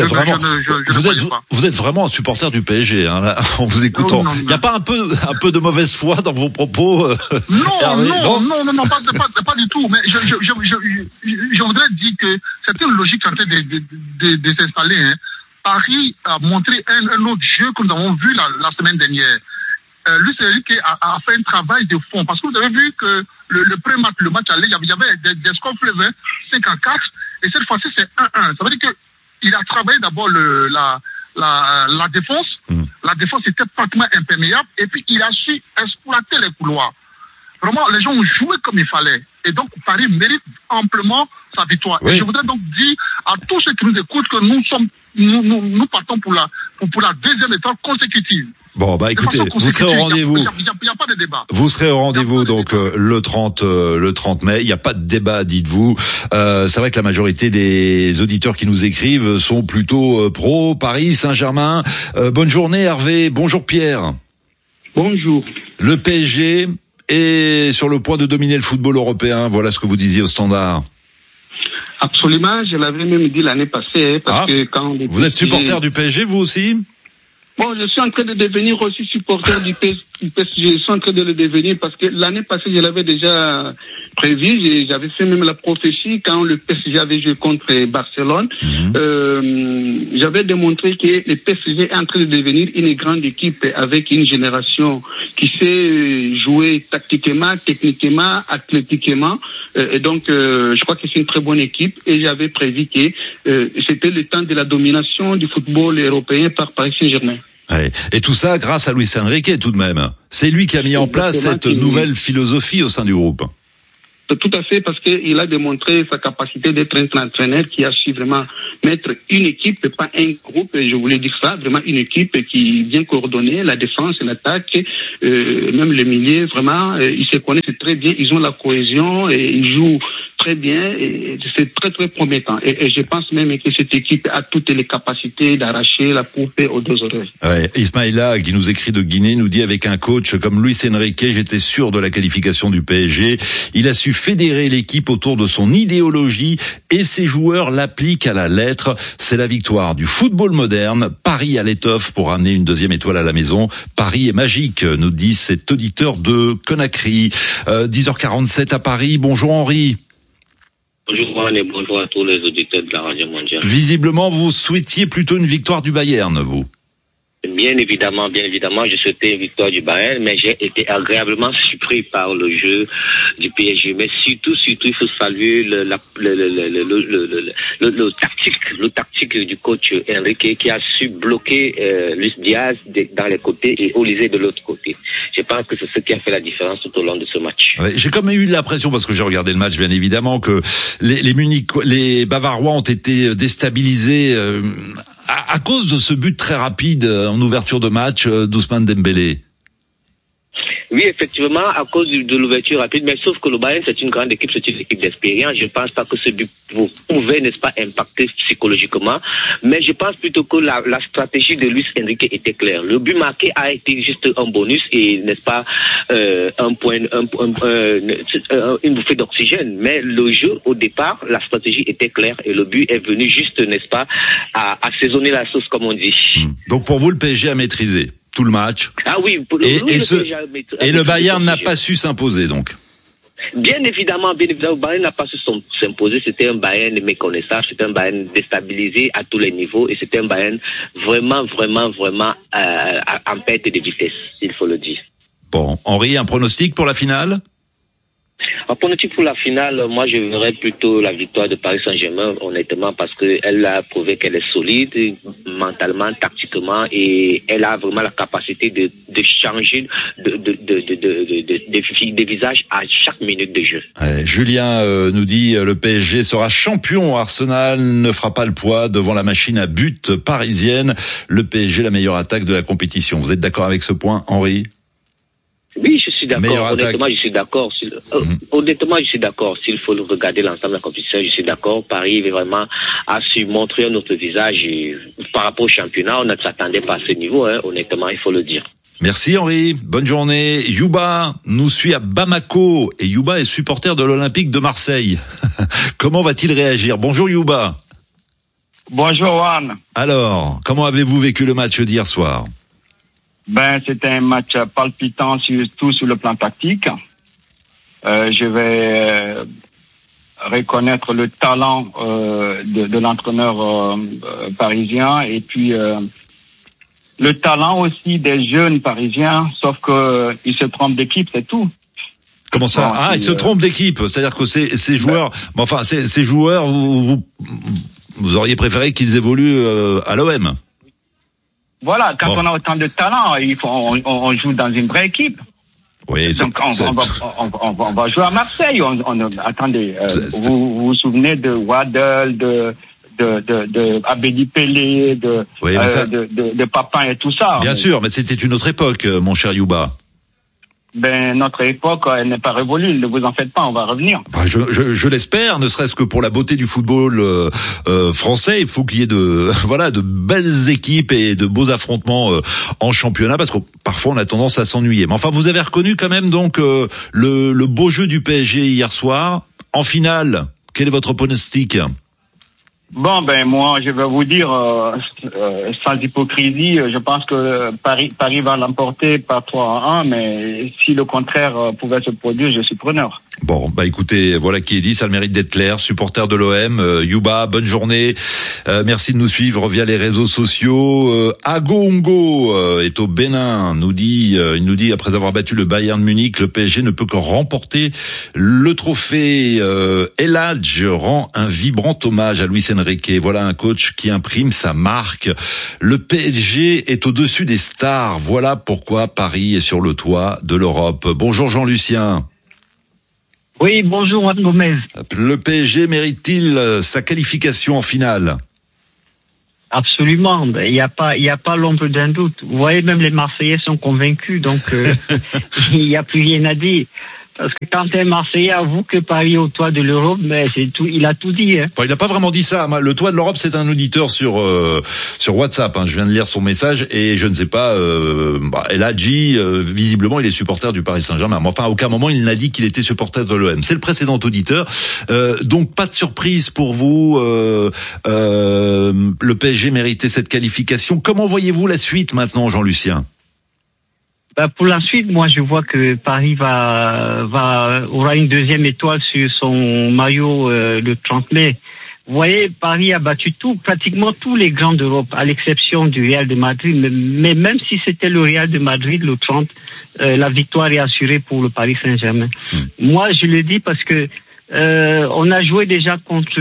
êtes vraiment un supporter du PSG, hein, là, en vous écoutant. Il n'y a pas un peu de mauvaise foi dans vos propos? Non, pas du tout. Mais je voudrais dire que c'est une logique en train de s'installer, hein. Paris a montré un autre jeu que nous avons vu la semaine dernière. Luis Enrique a fait un travail de fond parce que vous avez vu que le pré-match, le match allé, il y avait des scores fleuves, 5-4, et cette fois-ci c'est 1-1. Ça veut dire que il a travaillé d'abord la défense. La défense était pratiquement imperméable et puis il a su exploiter les couloirs. Vraiment, les gens ont joué comme il fallait. Et donc, Paris mérite amplement sa victoire. Oui. Et je voudrais donc dire à tous ceux qui nous écoutent que nous partons pour la 2e étoile consécutive. Bon, écoutez, vous serez au rendez-vous. Il n'y a pas de débat. Vous serez au rendez-vous donc le 30 mai. Il n'y a pas de débat, dites-vous. C'est vrai que la majorité des auditeurs qui nous écrivent sont plutôt pro Paris Saint-Germain. Bonne journée Hervé. Bonjour Pierre. Bonjour. Le PSG est sur le point de dominer le football européen. Voilà ce que vous disiez au Standard. Absolument, je l'avais même dit l'année passée, parce que quand vous êtes supporter du PSG, vous aussi? Bon, je suis en train de devenir aussi supporter du PSG. Je suis en train de le devenir parce que l'année passée, je l'avais déjà prévu. J'avais fait même la prophétie quand le PSG avait joué contre Barcelone. J'avais démontré que le PSG est en train de devenir une grande équipe avec une génération qui sait jouer tactiquement, techniquement, athlétiquement. Et donc, je crois que c'est une très bonne équipe. Et j'avais prévu que c'était le temps de la domination du football européen par Paris Saint-Germain. Ouais. Et tout ça grâce à Luis Enrique tout de même. C'est lui qui a mis en place cette nouvelle philosophie au sein du groupe. Tout à fait, parce qu'il a démontré sa capacité d'être un entraîneur qui a su vraiment mettre une équipe, pas un groupe, je voulais dire ça, vraiment une équipe qui vient coordonner la défense et l'attaque, même les milieux, vraiment, ils se connaissent très bien, ils ont la cohésion et ils jouent très bien et c'est très très promettant. Et je pense même que cette équipe a toutes les capacités d'arracher la poupée aux deux oreilles. Ouais. Ismaïla, qui nous écrit de Guinée, nous dit avec un coach comme Luis Enrique, j'étais sûr de la qualification du PSG. Il a su fédérer l'équipe autour de son idéologie et ses joueurs l'appliquent à la lettre. C'est la victoire du football moderne. Paris à l'étoffe pour amener une deuxième étoile à la maison. Paris est magique, nous dit cet auditeur de Conakry. 10h47 à Paris. Bonjour Henri. Bonjour Juan et bonjour à tous les auditeurs de la Radio Mondiale. Visiblement, vous souhaitiez plutôt une victoire du Bayern, vous. Bien évidemment, je souhaitais une victoire du Bayern, mais j'ai été agréablement surpris par le jeu du PSG. Mais surtout, il faut saluer le tactique du coach Enrique qui a su bloquer Luis Diaz dans les côtés et Olysée de l'autre côté. Je pense que c'est ce qui a fait la différence tout au long de ce match. Ouais, j'ai quand même eu l'impression, parce que j'ai regardé le match bien évidemment, que les Bavarois ont été déstabilisés à cause de ce but très rapide en ouverture de match d'Ousmane Dembélé. Oui, effectivement, à cause de l'ouverture rapide, mais sauf que le Bayern, c'est une grande équipe, c'est une équipe d'expérience. Je pense pas que ce but pouvait, n'est-ce pas, impacter psychologiquement, mais je pense plutôt que la stratégie de Luis Enrique était claire. Le but marqué a été juste un bonus et, n'est-ce pas, une bouffée d'oxygène. Mais le jeu, au départ, la stratégie était claire et le but est venu juste, n'est-ce pas, à assaisonner la sauce, comme on dit. Donc pour vous, le PSG a maîtrisé tout le match. Ah oui, et le Bayern n'a pas su s'imposer, donc. Bien évidemment, le Bayern n'a pas su s'imposer. C'était un Bayern méconnaissable, c'était un Bayern déstabilisé à tous les niveaux et c'était un Bayern vraiment en perte de vitesse, il faut le dire. Bon, Henri, un pronostic pour la finale? Un pronostic pour la finale, moi je verrais plutôt la victoire de Paris Saint-Germain, honnêtement, parce qu'elle a prouvé qu'elle est solide, mentalement, tactiquement, et elle a vraiment la capacité de changer de visage à chaque minute de jeu. Julien nous dit le PSG sera champion, Arsenal ne fera pas le poids devant la machine à but parisienne. Le PSG, la meilleure attaque de la compétition. Vous êtes d'accord avec ce point, Henri? Oui, je suis d'accord. Honnêtement, je suis d'accord. Honnêtement, je suis d'accord. S'il faut regarder l'ensemble de la compétition, je suis d'accord. Paris vraiment a su montrer un autre visage par rapport au championnat. On ne s'attendait pas à ce niveau, honnêtement, il faut le dire. Merci Henri, bonne journée. Youba nous suit à Bamako et Youba est supporter de l'Olympique de Marseille. Comment va-t-il réagir? Bonjour Youba. Bonjour Juan. Alors, comment avez-vous vécu le match d'hier soir? C'était un match palpitant surtout sur le plan tactique. Je vais reconnaître le talent de l'entraîneur parisien et puis le talent aussi des jeunes parisiens, sauf que ils se trompent d'équipe, c'est tout. Comment ça? Ils se trompent d'équipe, c'est-à-dire que ces joueurs, ces joueurs, vous auriez préféré qu'ils évoluent à l'OM. Voilà, quand on a autant de talent, on joue dans une vraie équipe. Oui, donc on va jouer à Marseille. Attendez, vous vous souvenez de Waddle, de Abedi Pelé, de Papin et tout ça. Bien sûr, mais c'était une autre époque, mon cher Youba. notre époque, elle n'est pas révolue. Ne vous en faites pas, on va revenir. Je l'espère, ne serait-ce que pour la beauté du football français. Il faut qu'il y ait de belles équipes et de beaux affrontements en championnat, parce que parfois on a tendance à s'ennuyer. Mais enfin, vous avez reconnu quand même donc le beau jeu du PSG hier soir. En finale, quel est votre pronostic ? Bon, moi, je vais vous dire, sans hypocrisie, je pense que Paris va l'emporter par 3-1, mais si le contraire pouvait se produire, je suis preneur. Bon, écoutez, voilà qui est dit, ça a le mérite d'être clair. Supporter de l'OM, Youba, bonne journée. Merci de nous suivre via les réseaux sociaux. Ago est au Bénin, il nous dit, après avoir battu le Bayern Munich, le PSG ne peut que remporter le trophée. El Hadj rend un vibrant hommage à Luis Enrique. Voilà un coach qui imprime sa marque. Le PSG est au-dessus des stars. Voilà pourquoi Paris est sur le toit de l'Europe. Bonjour Jean-Lucien. Oui, bonjour Juan Gomez. Le PSG mérite-t-il sa qualification en finale ? Absolument, il n'y a pas l'ombre d'un doute. Vous voyez, même les Marseillais sont convaincus, donc il n'y a plus rien à dire. Parce que quand un Marseillais avoue que Paris est au toit de l'Europe, mais c'est tout, il a tout dit. Enfin, il n'a pas vraiment dit ça. Le toit de l'Europe, c'est un auditeur sur WhatsApp. Je viens de lire son message et je ne sais pas. El Hadji, visiblement, il est supporter du Paris Saint-Germain. Mais enfin, à aucun moment il n'a dit qu'il était supporter de l'OM. C'est le précédent auditeur. Donc pas de surprise pour vous. Le PSG méritait cette qualification. Comment voyez-vous la suite maintenant, Jean-Lucien ? Pour la suite, moi, je vois que Paris aura une deuxième étoile sur son maillot le 30 mai. Vous voyez, Paris a battu pratiquement tous les grands d'Europe, à l'exception du Real de Madrid. Mais même si c'était le Real de Madrid, le 30, la victoire est assurée pour le Paris Saint-Germain. Moi, je le dis parce que on a joué déjà contre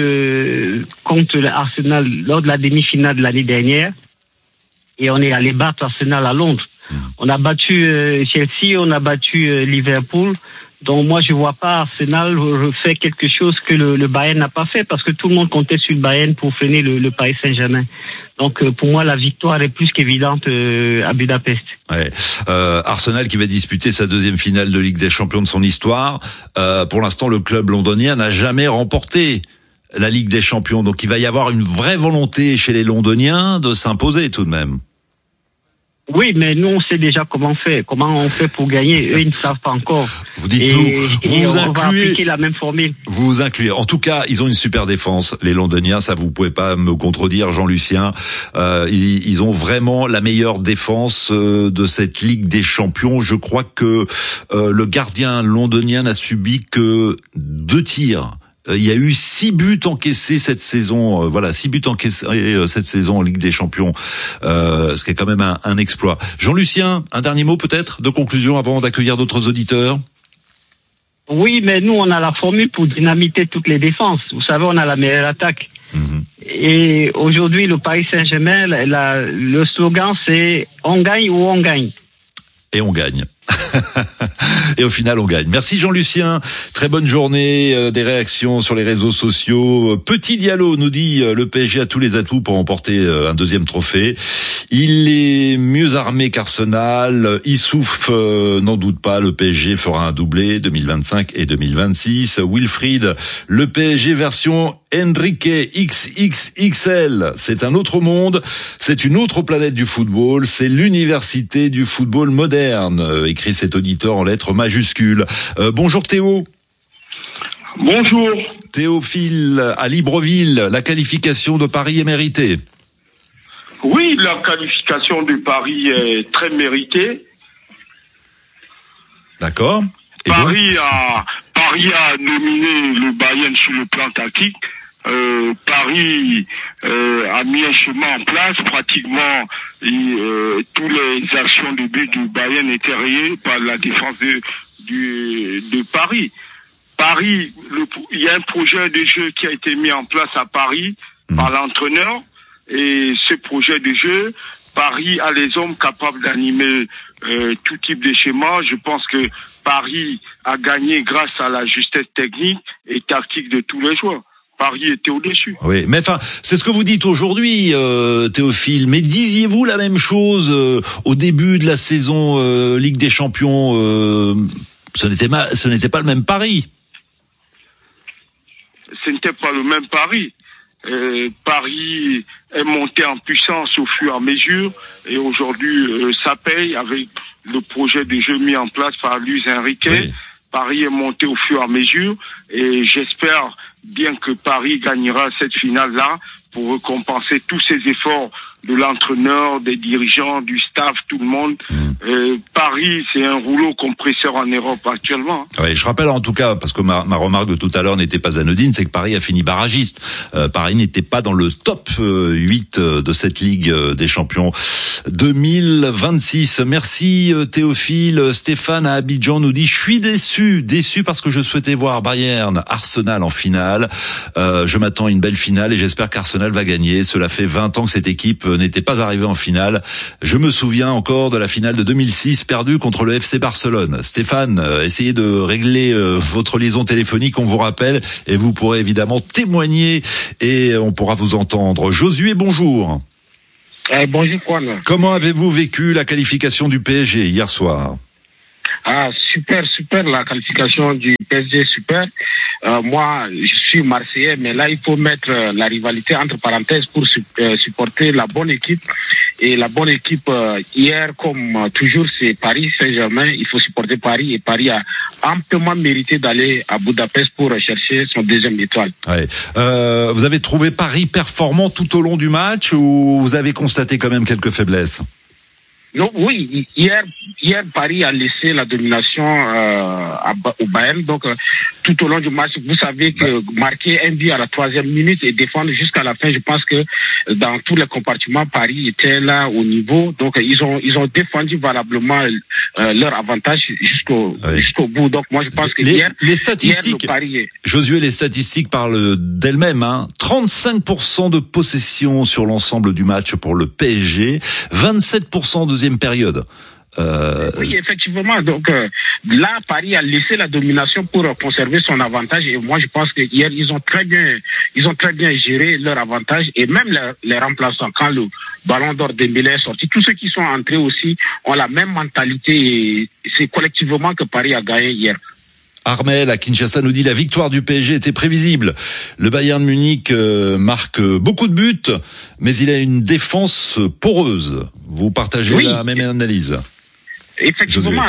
l'Arsenal lors de la demi-finale de l'année dernière, et on est allé battre Arsenal à Londres. On a battu Chelsea, on a battu Liverpool. Donc moi je vois pas Arsenal refaire quelque chose que le Bayern n'a pas fait, parce que tout le monde comptait sur le Bayern pour freiner le Paris Saint-Germain. Donc pour moi la victoire est plus qu'évidente à Budapest. Ouais. Arsenal qui va disputer sa deuxième finale de Ligue des Champions de son histoire. Pour l'instant le club londonien n'a jamais remporté la Ligue des Champions. Donc il va y avoir une vraie volonté chez les Londoniens de s'imposer tout de même. Oui, mais nous, on sait déjà comment on fait pour gagner. Eux, ils ne savent pas encore. Vous dites tout. On va appliquer la même formule. Vous vous incluez. En tout cas, ils ont une super défense, les Londoniens. Ça, vous pouvez pas me contredire, Jean-Lucien. Ils ont vraiment la meilleure défense de cette Ligue des Champions. Je crois que le gardien londonien n'a subi que 2 tirs. Il y a eu 6 buts encaissés cette saison. 6 buts encaissés cette saison en Ligue des Champions. Ce qui est quand même un exploit. Jean-Lucien, un dernier mot peut-être de conclusion avant d'accueillir d'autres auditeurs. Oui, mais nous, on a la formule pour dynamiter toutes les défenses. Vous savez, on a la meilleure attaque. Et aujourd'hui, le Paris Saint-Germain, le slogan, c'est « On gagne ou on gagne ». Et on gagne. Et au final, on gagne. Merci Jean-Lucien. Très bonne journée. Des réactions sur les réseaux sociaux. Petit Diallo nous dit le PSG a tous les atouts pour remporter un deuxième trophée. Il est mieux armé qu'Arsenal. Issouf n'en doute pas. Le PSG fera un doublé 2025 et 2026. Wilfried, le PSG version Enrique XXXL. C'est un autre monde. C'est une autre planète du football. C'est l'université du football moderne. Écrit cet auditeur en lettres majuscules. Bonjour Théo. Bonjour. Théophile à Libreville, la qualification de Paris est méritée. Oui, la qualification de Paris est très méritée. D'accord. Paris a nominé le Bayern sur le plan tactique. Paris a mis un chemin en place. Pratiquement toutes les actions de but du Bayern étaient rayées par la défense de Paris. Paris, il y a un projet de jeu qui a été mis en place à Paris par l'entraîneur, et ce projet de jeu, Paris a les hommes capables d'animer tout type de schéma. Je pense que Paris a gagné grâce à la justesse technique et tactique de tous les joueurs. Paris était au-dessus. Oui, mais enfin, c'est ce que vous dites aujourd'hui, Théophile. Mais disiez-vous la même chose au début de la saison Ligue des Champions ce n'était pas le même pari. Ce n'était pas le même pari. Paris est monté en puissance au fur et à mesure et aujourd'hui ça paye avec le projet de jeu mis en place par Luis Enrique. Oui. Paris est monté au fur et à mesure et j'espère bien que Paris gagnera cette finale-là pour récompenser tous ces efforts de l'entraîneur, des dirigeants, du staff, tout le monde. Paris, c'est un rouleau compresseur en Europe actuellement. Oui, je rappelle en tout cas, parce que ma remarque de tout à l'heure n'était pas anodine, c'est que Paris a fini barragiste. Paris n'était pas dans le top 8 de cette Ligue des Champions 2026. Merci Théophile. Stéphane à Abidjan nous dit « Je suis déçu parce que je souhaitais voir Bayern, Arsenal en finale. Je m'attends à une belle finale et j'espère qu'Arsenal va gagner. Cela fait 20 ans que cette équipe n'était pas arrivée en finale. Je me souviens encore de la finale de 2006 perdue contre le FC Barcelone. » Stéphane, essayez de régler votre liaison téléphonique, on vous rappelle, et vous pourrez évidemment témoigner et on pourra vous entendre. Josué, bonjour. Bonjour Juan. Comment avez-vous vécu la qualification du PSG hier soir? Super, la qualification du PSG, super. Moi, je suis Marseillais, mais là, il faut mettre la rivalité entre parenthèses pour supporter la bonne équipe. Et la bonne équipe, hier, comme toujours, c'est Paris Saint-Germain. Il faut supporter Paris et Paris a amplement mérité d'aller à Budapest pour chercher son deuxième étoile. Ouais. Vous avez trouvé Paris performant tout au long du match ou vous avez constaté quand même quelques faiblesses? Non, oui, hier Paris a laissé la domination au Bayern. Donc tout au long du match, vous savez que marquer un but à la 3e minute et défendre jusqu'à la fin, je pense que dans tous les compartiments, Paris était là au niveau. Donc ils ont défendu valablement leur avantage jusqu'au bout. Donc moi je pense que les statistiques, hier, le Paris Josué, les statistiques parlent d'elles-mêmes. 35% de possession sur l'ensemble du match pour le PSG, 27% deuxième période. Oui, effectivement. Donc là, Paris a laissé la domination pour conserver son avantage. Et moi, je pense que hier, ils ont très bien géré leur avantage. Et même les remplaçants, quand le Ballon d'Or Dembélé est sorti, tous ceux qui sont entrés aussi ont la même mentalité. Et c'est collectivement que Paris a gagné hier. Armel à Kinshasa nous dit la victoire du PSG était prévisible. Le Bayern de Munich marque beaucoup de buts, mais il a une défense poreuse. Vous partagez la même analyse? Effectivement,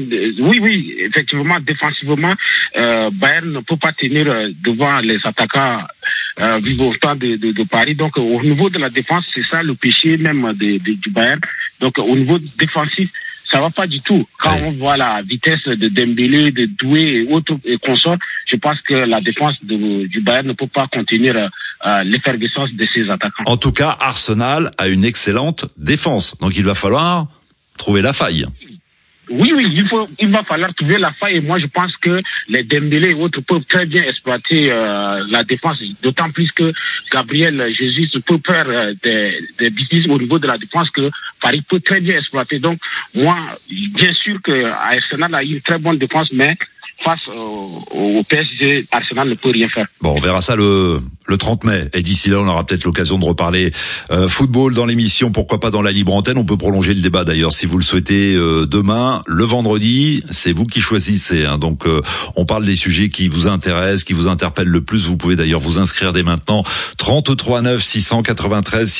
oui, effectivement, défensivement, Bayern ne peut pas tenir devant les attaquants vivants de Paris. Donc, au niveau de la défense, c'est ça le péché même du Bayern. Donc, au niveau défensif, ça va pas du tout. Quand on voit la vitesse de Dembélé, de Doué et autres consorts, je pense que la défense du Bayern ne peut pas contenir l'effervescence de ses attaquants. En tout cas, Arsenal a une excellente défense. Donc il va falloir trouver la faille. Oui, il va falloir trouver la faille et moi je pense que les Dembélé et autres peuvent très bien exploiter la défense, d'autant plus que Gabriel Jesus peut faire des bêtises au niveau de la défense que Paris peut très bien exploiter. Donc moi, bien sûr que Arsenal a une très bonne défense, mais face au PSG, Arsenal ne peut rien faire. Bon, on verra ça le 30 mai. Et d'ici là, on aura peut-être l'occasion de reparler football dans l'émission, pourquoi pas dans la libre antenne. On peut prolonger le débat d'ailleurs si vous le souhaitez demain, le vendredi. C'est vous qui choisissez. Donc on parle des sujets qui vous intéressent, qui vous interpellent le plus. Vous pouvez d'ailleurs vous inscrire dès maintenant. 33 9 693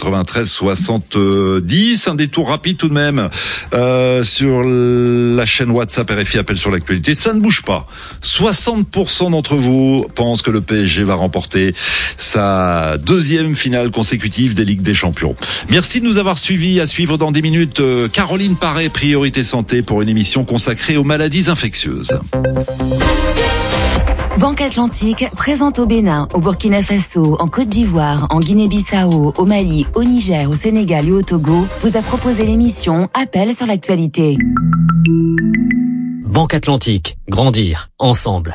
70. Un détour rapide tout de même sur la chaîne WhatsApp RFI Appel sur l'actualité. Ça ne bouge pas. 60% d'entre vous pensent que le PSG va remporter sa deuxième finale consécutive des Ligues des Champions. Merci de nous avoir suivis. À suivre dans 10 minutes, Caroline Paré, Priorité Santé, pour une émission consacrée aux maladies infectieuses. Banque Atlantique, présente au Bénin, au Burkina Faso, en Côte d'Ivoire, en Guinée-Bissau, au Mali, au Niger, au Sénégal et au Togo, vous a proposé l'émission Appel sur l'actualité. Banque Atlantique, grandir ensemble.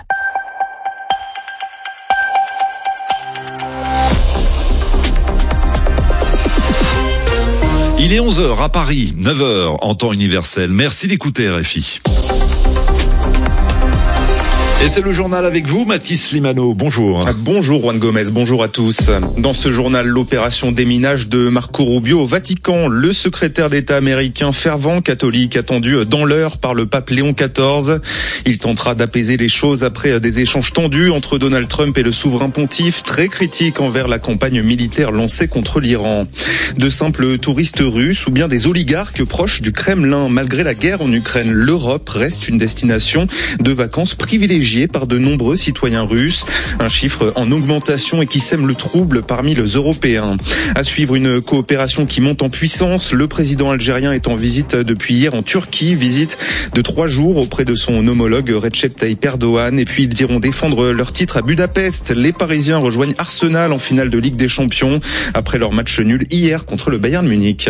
Il est 11h à Paris, 9h en temps universel. Merci d'écouter RFI. Et c'est le journal avec vous, Mathis Limano. Bonjour. Bonjour Juan Gomez, bonjour à tous. Dans ce journal, l'opération déminage de Marco Rubio au Vatican. Le secrétaire d'État américain fervent catholique attendu dans l'heure par le pape Léon XIV. Il tentera d'apaiser les choses après des échanges tendus entre Donald Trump et le souverain pontife, très critique envers la campagne militaire lancée contre l'Iran. De simples touristes russes ou bien des oligarques proches du Kremlin. Malgré la guerre en Ukraine, l'Europe reste une destination de vacances privilégiée par de nombreux citoyens russes. Un chiffre en augmentation et qui sème le trouble parmi les Européens. À suivre, une coopération qui monte en puissance. Le président algérien est en visite depuis hier en Turquie. Visite de 3 jours auprès de son homologue Recep Tayyip Erdogan. Et puis ils iront défendre leur titre à Budapest. Les Parisiens rejoignent Arsenal en finale de Ligue des Champions après leur match nul hier contre le Bayern Munich.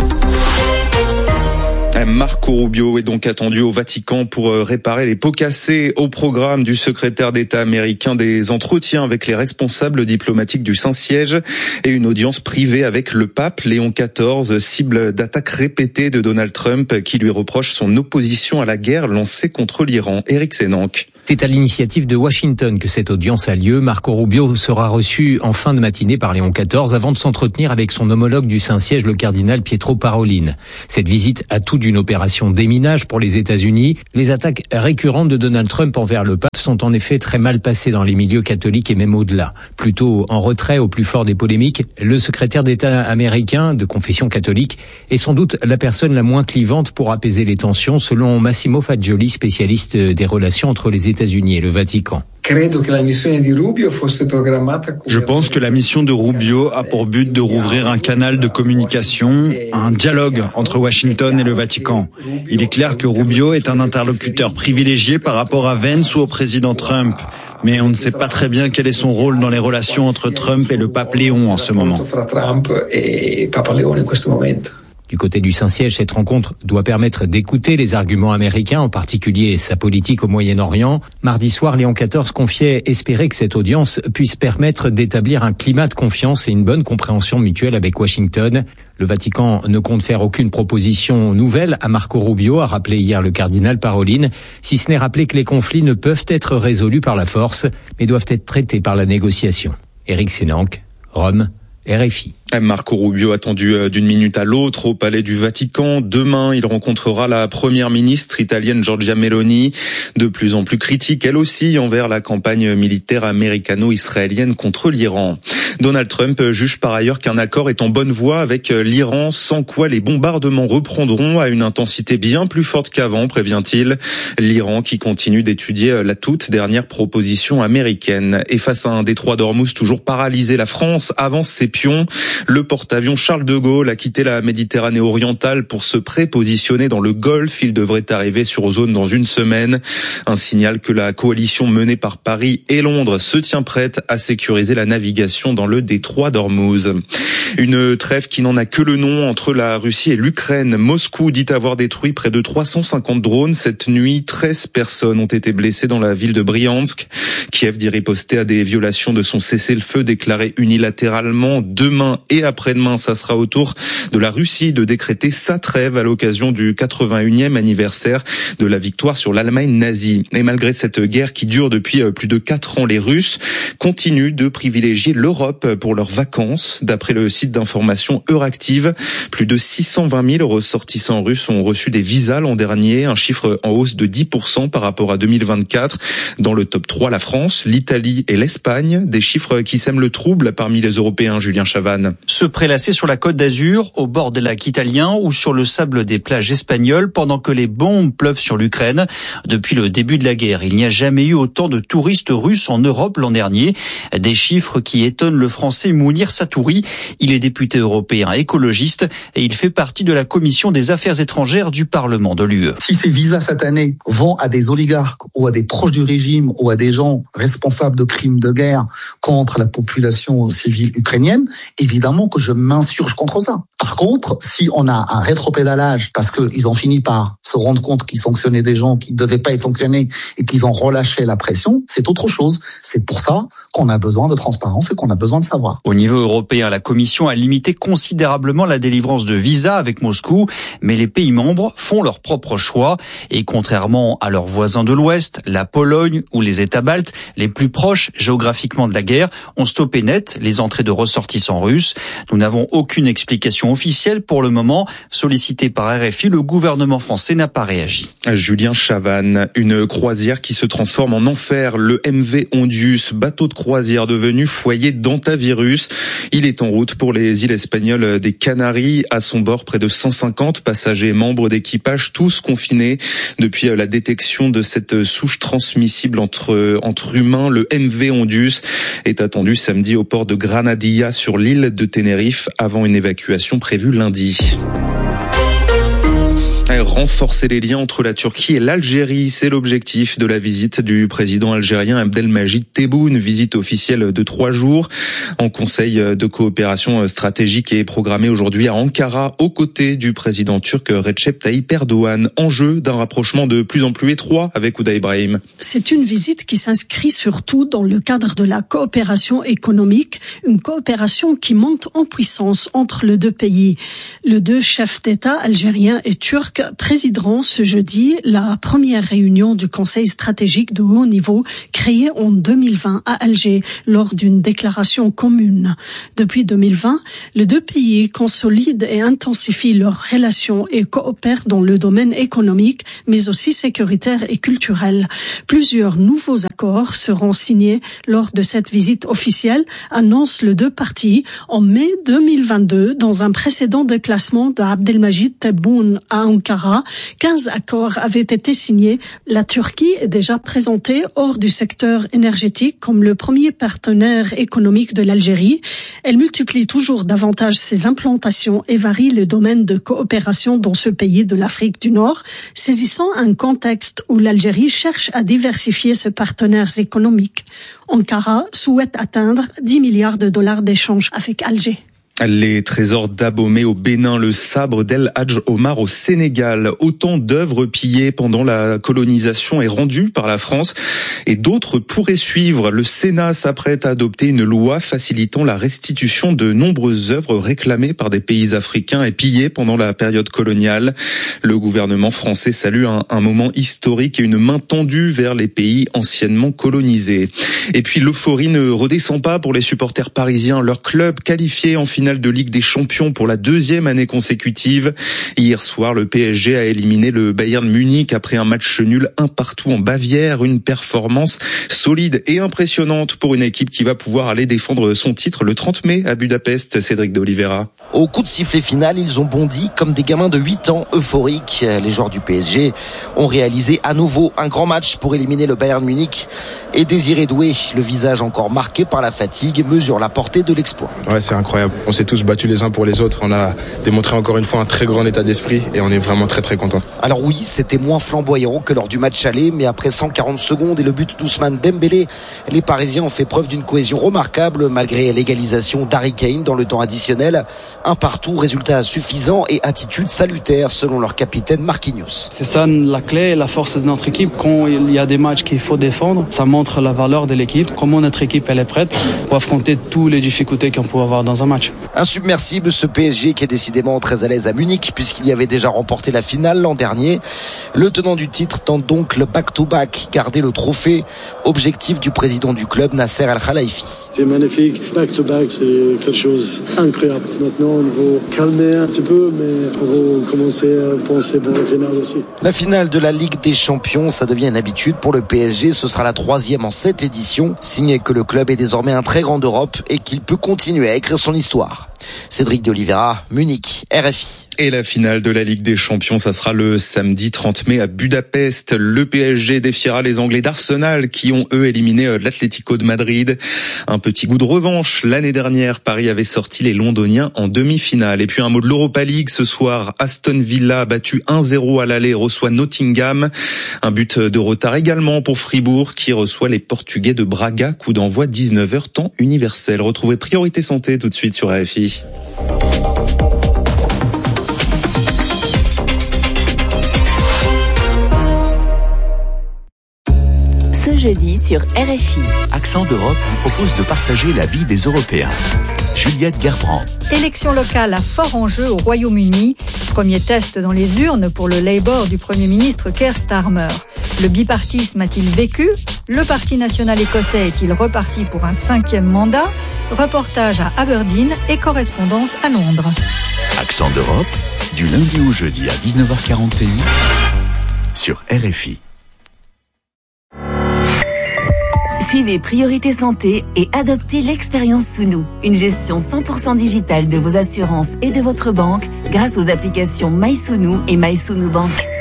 Marco Rubio est donc attendu au Vatican pour réparer les pots cassés. Au programme du secrétaire d'État américain, des entretiens avec les responsables diplomatiques du Saint-Siège et une audience privée avec le pape Léon XIV, cible d'attaques répétées de Donald Trump qui lui reproche son opposition à la guerre lancée contre l'Iran. Éric Sénanque. C'est à l'initiative de Washington que cette audience a lieu. Marco Rubio sera reçu en fin de matinée par Léon XIV avant de s'entretenir avec son homologue du Saint-Siège, le cardinal Pietro Parolin. Cette visite a tout d'une opération déminage pour les États-Unis. Les attaques récurrentes de Donald Trump envers le pape sont en effet très mal passées dans les milieux catholiques et même au-delà. Plutôt en retrait au plus fort des polémiques, le secrétaire d'État américain de confession catholique est sans doute la personne la moins clivante pour apaiser les tensions, selon Massimo Fagioli, spécialiste des relations entre les États-Unis et le Vatican. Je pense que la mission de Rubio a pour but de rouvrir un canal de communication, un dialogue entre Washington et le Vatican. Il est clair que Rubio est un interlocuteur privilégié par rapport à Vance ou au président Trump. Mais on ne sait pas très bien quel est son rôle dans les relations entre Trump et le pape Léon en ce moment. Du côté du Saint-Siège, cette rencontre doit permettre d'écouter les arguments américains, en particulier sa politique au Moyen-Orient. Mardi soir, Léon XIV confiait espérer que cette audience puisse permettre d'établir un climat de confiance et une bonne compréhension mutuelle avec Washington. Le Vatican ne compte faire aucune proposition nouvelle à Marco Rubio, a rappelé hier le cardinal Parolin, si ce n'est rappeler que les conflits ne peuvent être résolus par la force, mais doivent être traités par la négociation. Éric Sénanque, Rome, RFI. Marco Rubio attendu d'une minute à l'autre au Palais du Vatican. Demain, il rencontrera la première ministre italienne Giorgia Meloni, de plus en plus critique, elle aussi, envers la campagne militaire américano-israélienne contre l'Iran. Donald Trump juge par ailleurs qu'un accord est en bonne voie avec l'Iran, sans quoi les bombardements reprendront à une intensité bien plus forte qu'avant, prévient-il. L'Iran qui continue d'étudier la toute dernière proposition américaine. Et face à un détroit d'Ormuz toujours paralysé, la France avance ses pions. Le porte-avions Charles de Gaulle a quitté la Méditerranée orientale pour se prépositionner dans le Golfe. Il devrait arriver sur zone dans une semaine. Un signal que la coalition menée par Paris et Londres se tient prête à sécuriser la navigation dans le détroit d'Ormuz. Une trêve qui n'en a que le nom entre la Russie et l'Ukraine. Moscou dit avoir détruit près de 350 drones. Cette nuit, 13 personnes ont été blessées dans la ville de Briansk. Kiev dit riposter à des violations de son cessez-le-feu déclaré unilatéralement. Demain et après-demain, ça sera au tour de la Russie de décréter sa trêve à l'occasion du 81e anniversaire de la victoire sur l'Allemagne nazie. Et malgré cette guerre qui dure depuis plus de 4 ans, les Russes continuent de privilégier l'Europe pour leurs vacances. D'après le site d'information Euractiv, plus de 620 000 ressortissants russes ont reçu des visas l'an dernier, un chiffre en hausse de 10% par rapport à 2024. Dans le top 3, la France, l'Italie et l'Espagne, des chiffres qui sèment le trouble parmi les Européens. Julien Chavannes. Se prélasser sur la Côte d'Azur, au bord des lacs italiens ou sur le sable des plages espagnoles pendant que les bombes pleuvent sur l'Ukraine. Depuis le début de la guerre, il n'y a jamais eu autant de touristes russes en Europe l'an dernier. Des chiffres qui étonnent le Français Mounir Satouri. Il est député européen écologiste et il fait partie de la commission des affaires étrangères du Parlement de l'UE. Si ces visas cette année vont à des oligarques ou à des proches du régime ou à des gens responsables de crimes de guerre contre la population civile ukrainienne, évidemment que je m'insurge contre ça. Par contre, si on a un rétropédalage parce qu'ils ont fini par se rendre compte qu'ils sanctionnaient des gens qui ne devaient pas être sanctionnés et qu'ils ont relâché la pression, c'est autre chose. C'est pour ça qu'on a besoin de transparence et qu'on a besoin de savoir. Au niveau européen, la Commission a limité considérablement la délivrance de visas avec Moscou, mais les pays membres font leur propre choix. Et contrairement à leurs voisins de l'Ouest, la Pologne ou les États baltes, les plus proches géographiquement de la guerre, ont stoppé net les entrées de ressortissants russes. Nous n'avons aucune explication officielle pour le moment. Sollicité par RFI, le gouvernement français n'a pas réagi. Julien Chavannes, une croisière qui se transforme en enfer. Le MV Ondius, bateau de croisière devenu foyer d'hantavirus. Il est en route pour les îles espagnoles des Canaries. À son bord, près de 150 passagers et membres d'équipage, tous confinés depuis la détection de cette souche transmissible entre humains. Le MV Ondius est attendu samedi au port de Granadilla sur l'île de Tenerife avant une évacuation prévue lundi. Renforcer les liens entre la Turquie et l'Algérie, c'est l'objectif de la visite du président algérien Abdelmajid Tebboune, visite officielle de 3 jours. En conseil de coopération stratégique est programmé aujourd'hui à Ankara, aux côtés du président turc Recep Tayyip Erdogan. Enjeu d'un rapprochement de plus en plus étroit avec Ouda Ibrahim. C'est une visite qui s'inscrit surtout dans le cadre de la coopération économique, une coopération qui monte en puissance entre les deux pays. Les deux chefs d'État algériens et turcs présideront ce jeudi la première réunion du Conseil stratégique de haut niveau créé en 2020 à Alger lors d'une déclaration commune. Depuis 2020, les deux pays consolident et intensifient leurs relations et coopèrent dans le domaine économique, mais aussi sécuritaire et culturel. Plusieurs nouveaux accords seront signés lors de cette visite officielle, annoncent les deux parties en mai 2022 dans un précédent déplacement d'Abdelmajid Tebboune à Ankara. 15 accords avaient été signés. La Turquie est déjà présentée hors du secteur énergétique comme le premier partenaire économique de l'Algérie. Elle multiplie toujours davantage ses implantations et varie le domaine de coopération dans ce pays de l'Afrique du Nord, saisissant un contexte où l'Algérie cherche à diversifier ses partenaires économiques. Ankara souhaite atteindre 10 milliards de dollars d'échanges avec Alger. Les trésors d'Abomey au Bénin, le sabre d'El Hadj Omar au Sénégal. Autant d'œuvres pillées pendant la colonisation et rendues par la France. Et d'autres pourraient suivre. Le Sénat s'apprête à adopter une loi facilitant la restitution de nombreuses œuvres réclamées par des pays africains et pillées pendant la période coloniale. Le gouvernement français salue un moment historique et une main tendue vers les pays anciennement colonisés. Et puis l'euphorie ne redescend pas pour les supporters parisiens. Leur club qualifié en finale de Ligue des Champions pour la 2e année consécutive. Hier soir, le PSG a éliminé le Bayern Munich après un match nul 1-1 en Bavière. Une performance solide et impressionnante pour une équipe qui va pouvoir aller défendre son titre le 30 mai à Budapest. Cédric de Oliveira. Au coup de sifflet final, ils ont bondi comme des gamins de 8 ans euphoriques. Les joueurs du PSG ont réalisé à nouveau un grand match pour éliminer le Bayern Munich. Et Désiré Doué, le visage encore marqué par la fatigue, mesure la portée de l'exploit. Ouais, c'est incroyable. On s'est tous battus les uns pour les autres. On a démontré encore une fois un très grand état d'esprit et on est vraiment très très contents. Alors oui, c'était moins flamboyant que lors du match aller, mais après 140 secondes et le but d'Ousmane Dembélé, les Parisiens ont fait preuve d'une cohésion remarquable malgré l'égalisation d'Harry Kane dans le temps additionnel. 1-1, résultat suffisant et attitude salutaire selon leur capitaine Marquinhos. C'est ça la clé, la force de notre équipe. Quand il y a des matchs qu'il faut défendre, ça montre la valeur de l'équipe, comment notre équipe elle est prête pour affronter toutes les difficultés qu'on peut avoir dans un match. Insubmersible ce PSG qui est décidément très à l'aise à Munich puisqu'il y avait déjà remporté la finale l'an dernier. Le tenant du titre tente donc le back-to-back, garder le trophée. Objectif du président du club, Nasser Al-Khelaifi. C'est magnifique, back-to-back, c'est quelque chose d'incroyable. Maintenant on va calmer un petit peu, mais on va commencer à penser pour la finale aussi. La finale de la Ligue des Champions, ça devient une habitude pour le PSG. Ce sera la 3e en 7 éditions. Signé que le club est désormais un très grand d'Europe et qu'il peut continuer à écrire son histoire. Cédric de Oliveira, Munich, RFI. Et la finale de la Ligue des Champions, ça sera le samedi 30 mai à Budapest. Le PSG défiera les Anglais d'Arsenal qui ont eux éliminé l'Atlético de Madrid. Un petit goût de revanche. L'année dernière, Paris avait sorti les Londoniens en demi-finale. Et puis un mot de l'Europa League ce soir. Aston Villa battu 1-0 à l'aller reçoit Nottingham. Un but de retard également pour Fribourg qui reçoit les Portugais de Braga. Coup d'envoi 19h temps universel. Retrouvez Priorité Santé tout de suite sur RFI. Ce jeudi sur RFI. Accent d'Europe vous propose de partager la vie des Européens. Juliette Gerbrand. Élection locale à fort enjeu au Royaume-Uni. Premier test dans les urnes pour le Labour du Premier ministre Keir Starmer. Le bipartisme a-t-il vécu ? Le Parti national écossais est-il reparti pour un 5e mandat ? Reportage à Aberdeen et correspondance à Londres. Accent d'Europe, du lundi au jeudi à 19h41 sur RFI. Suivez Priorité Santé et adoptez l'expérience Sounou, une gestion 100% digitale de vos assurances et de votre banque grâce aux applications MySounou et MySounou Bank.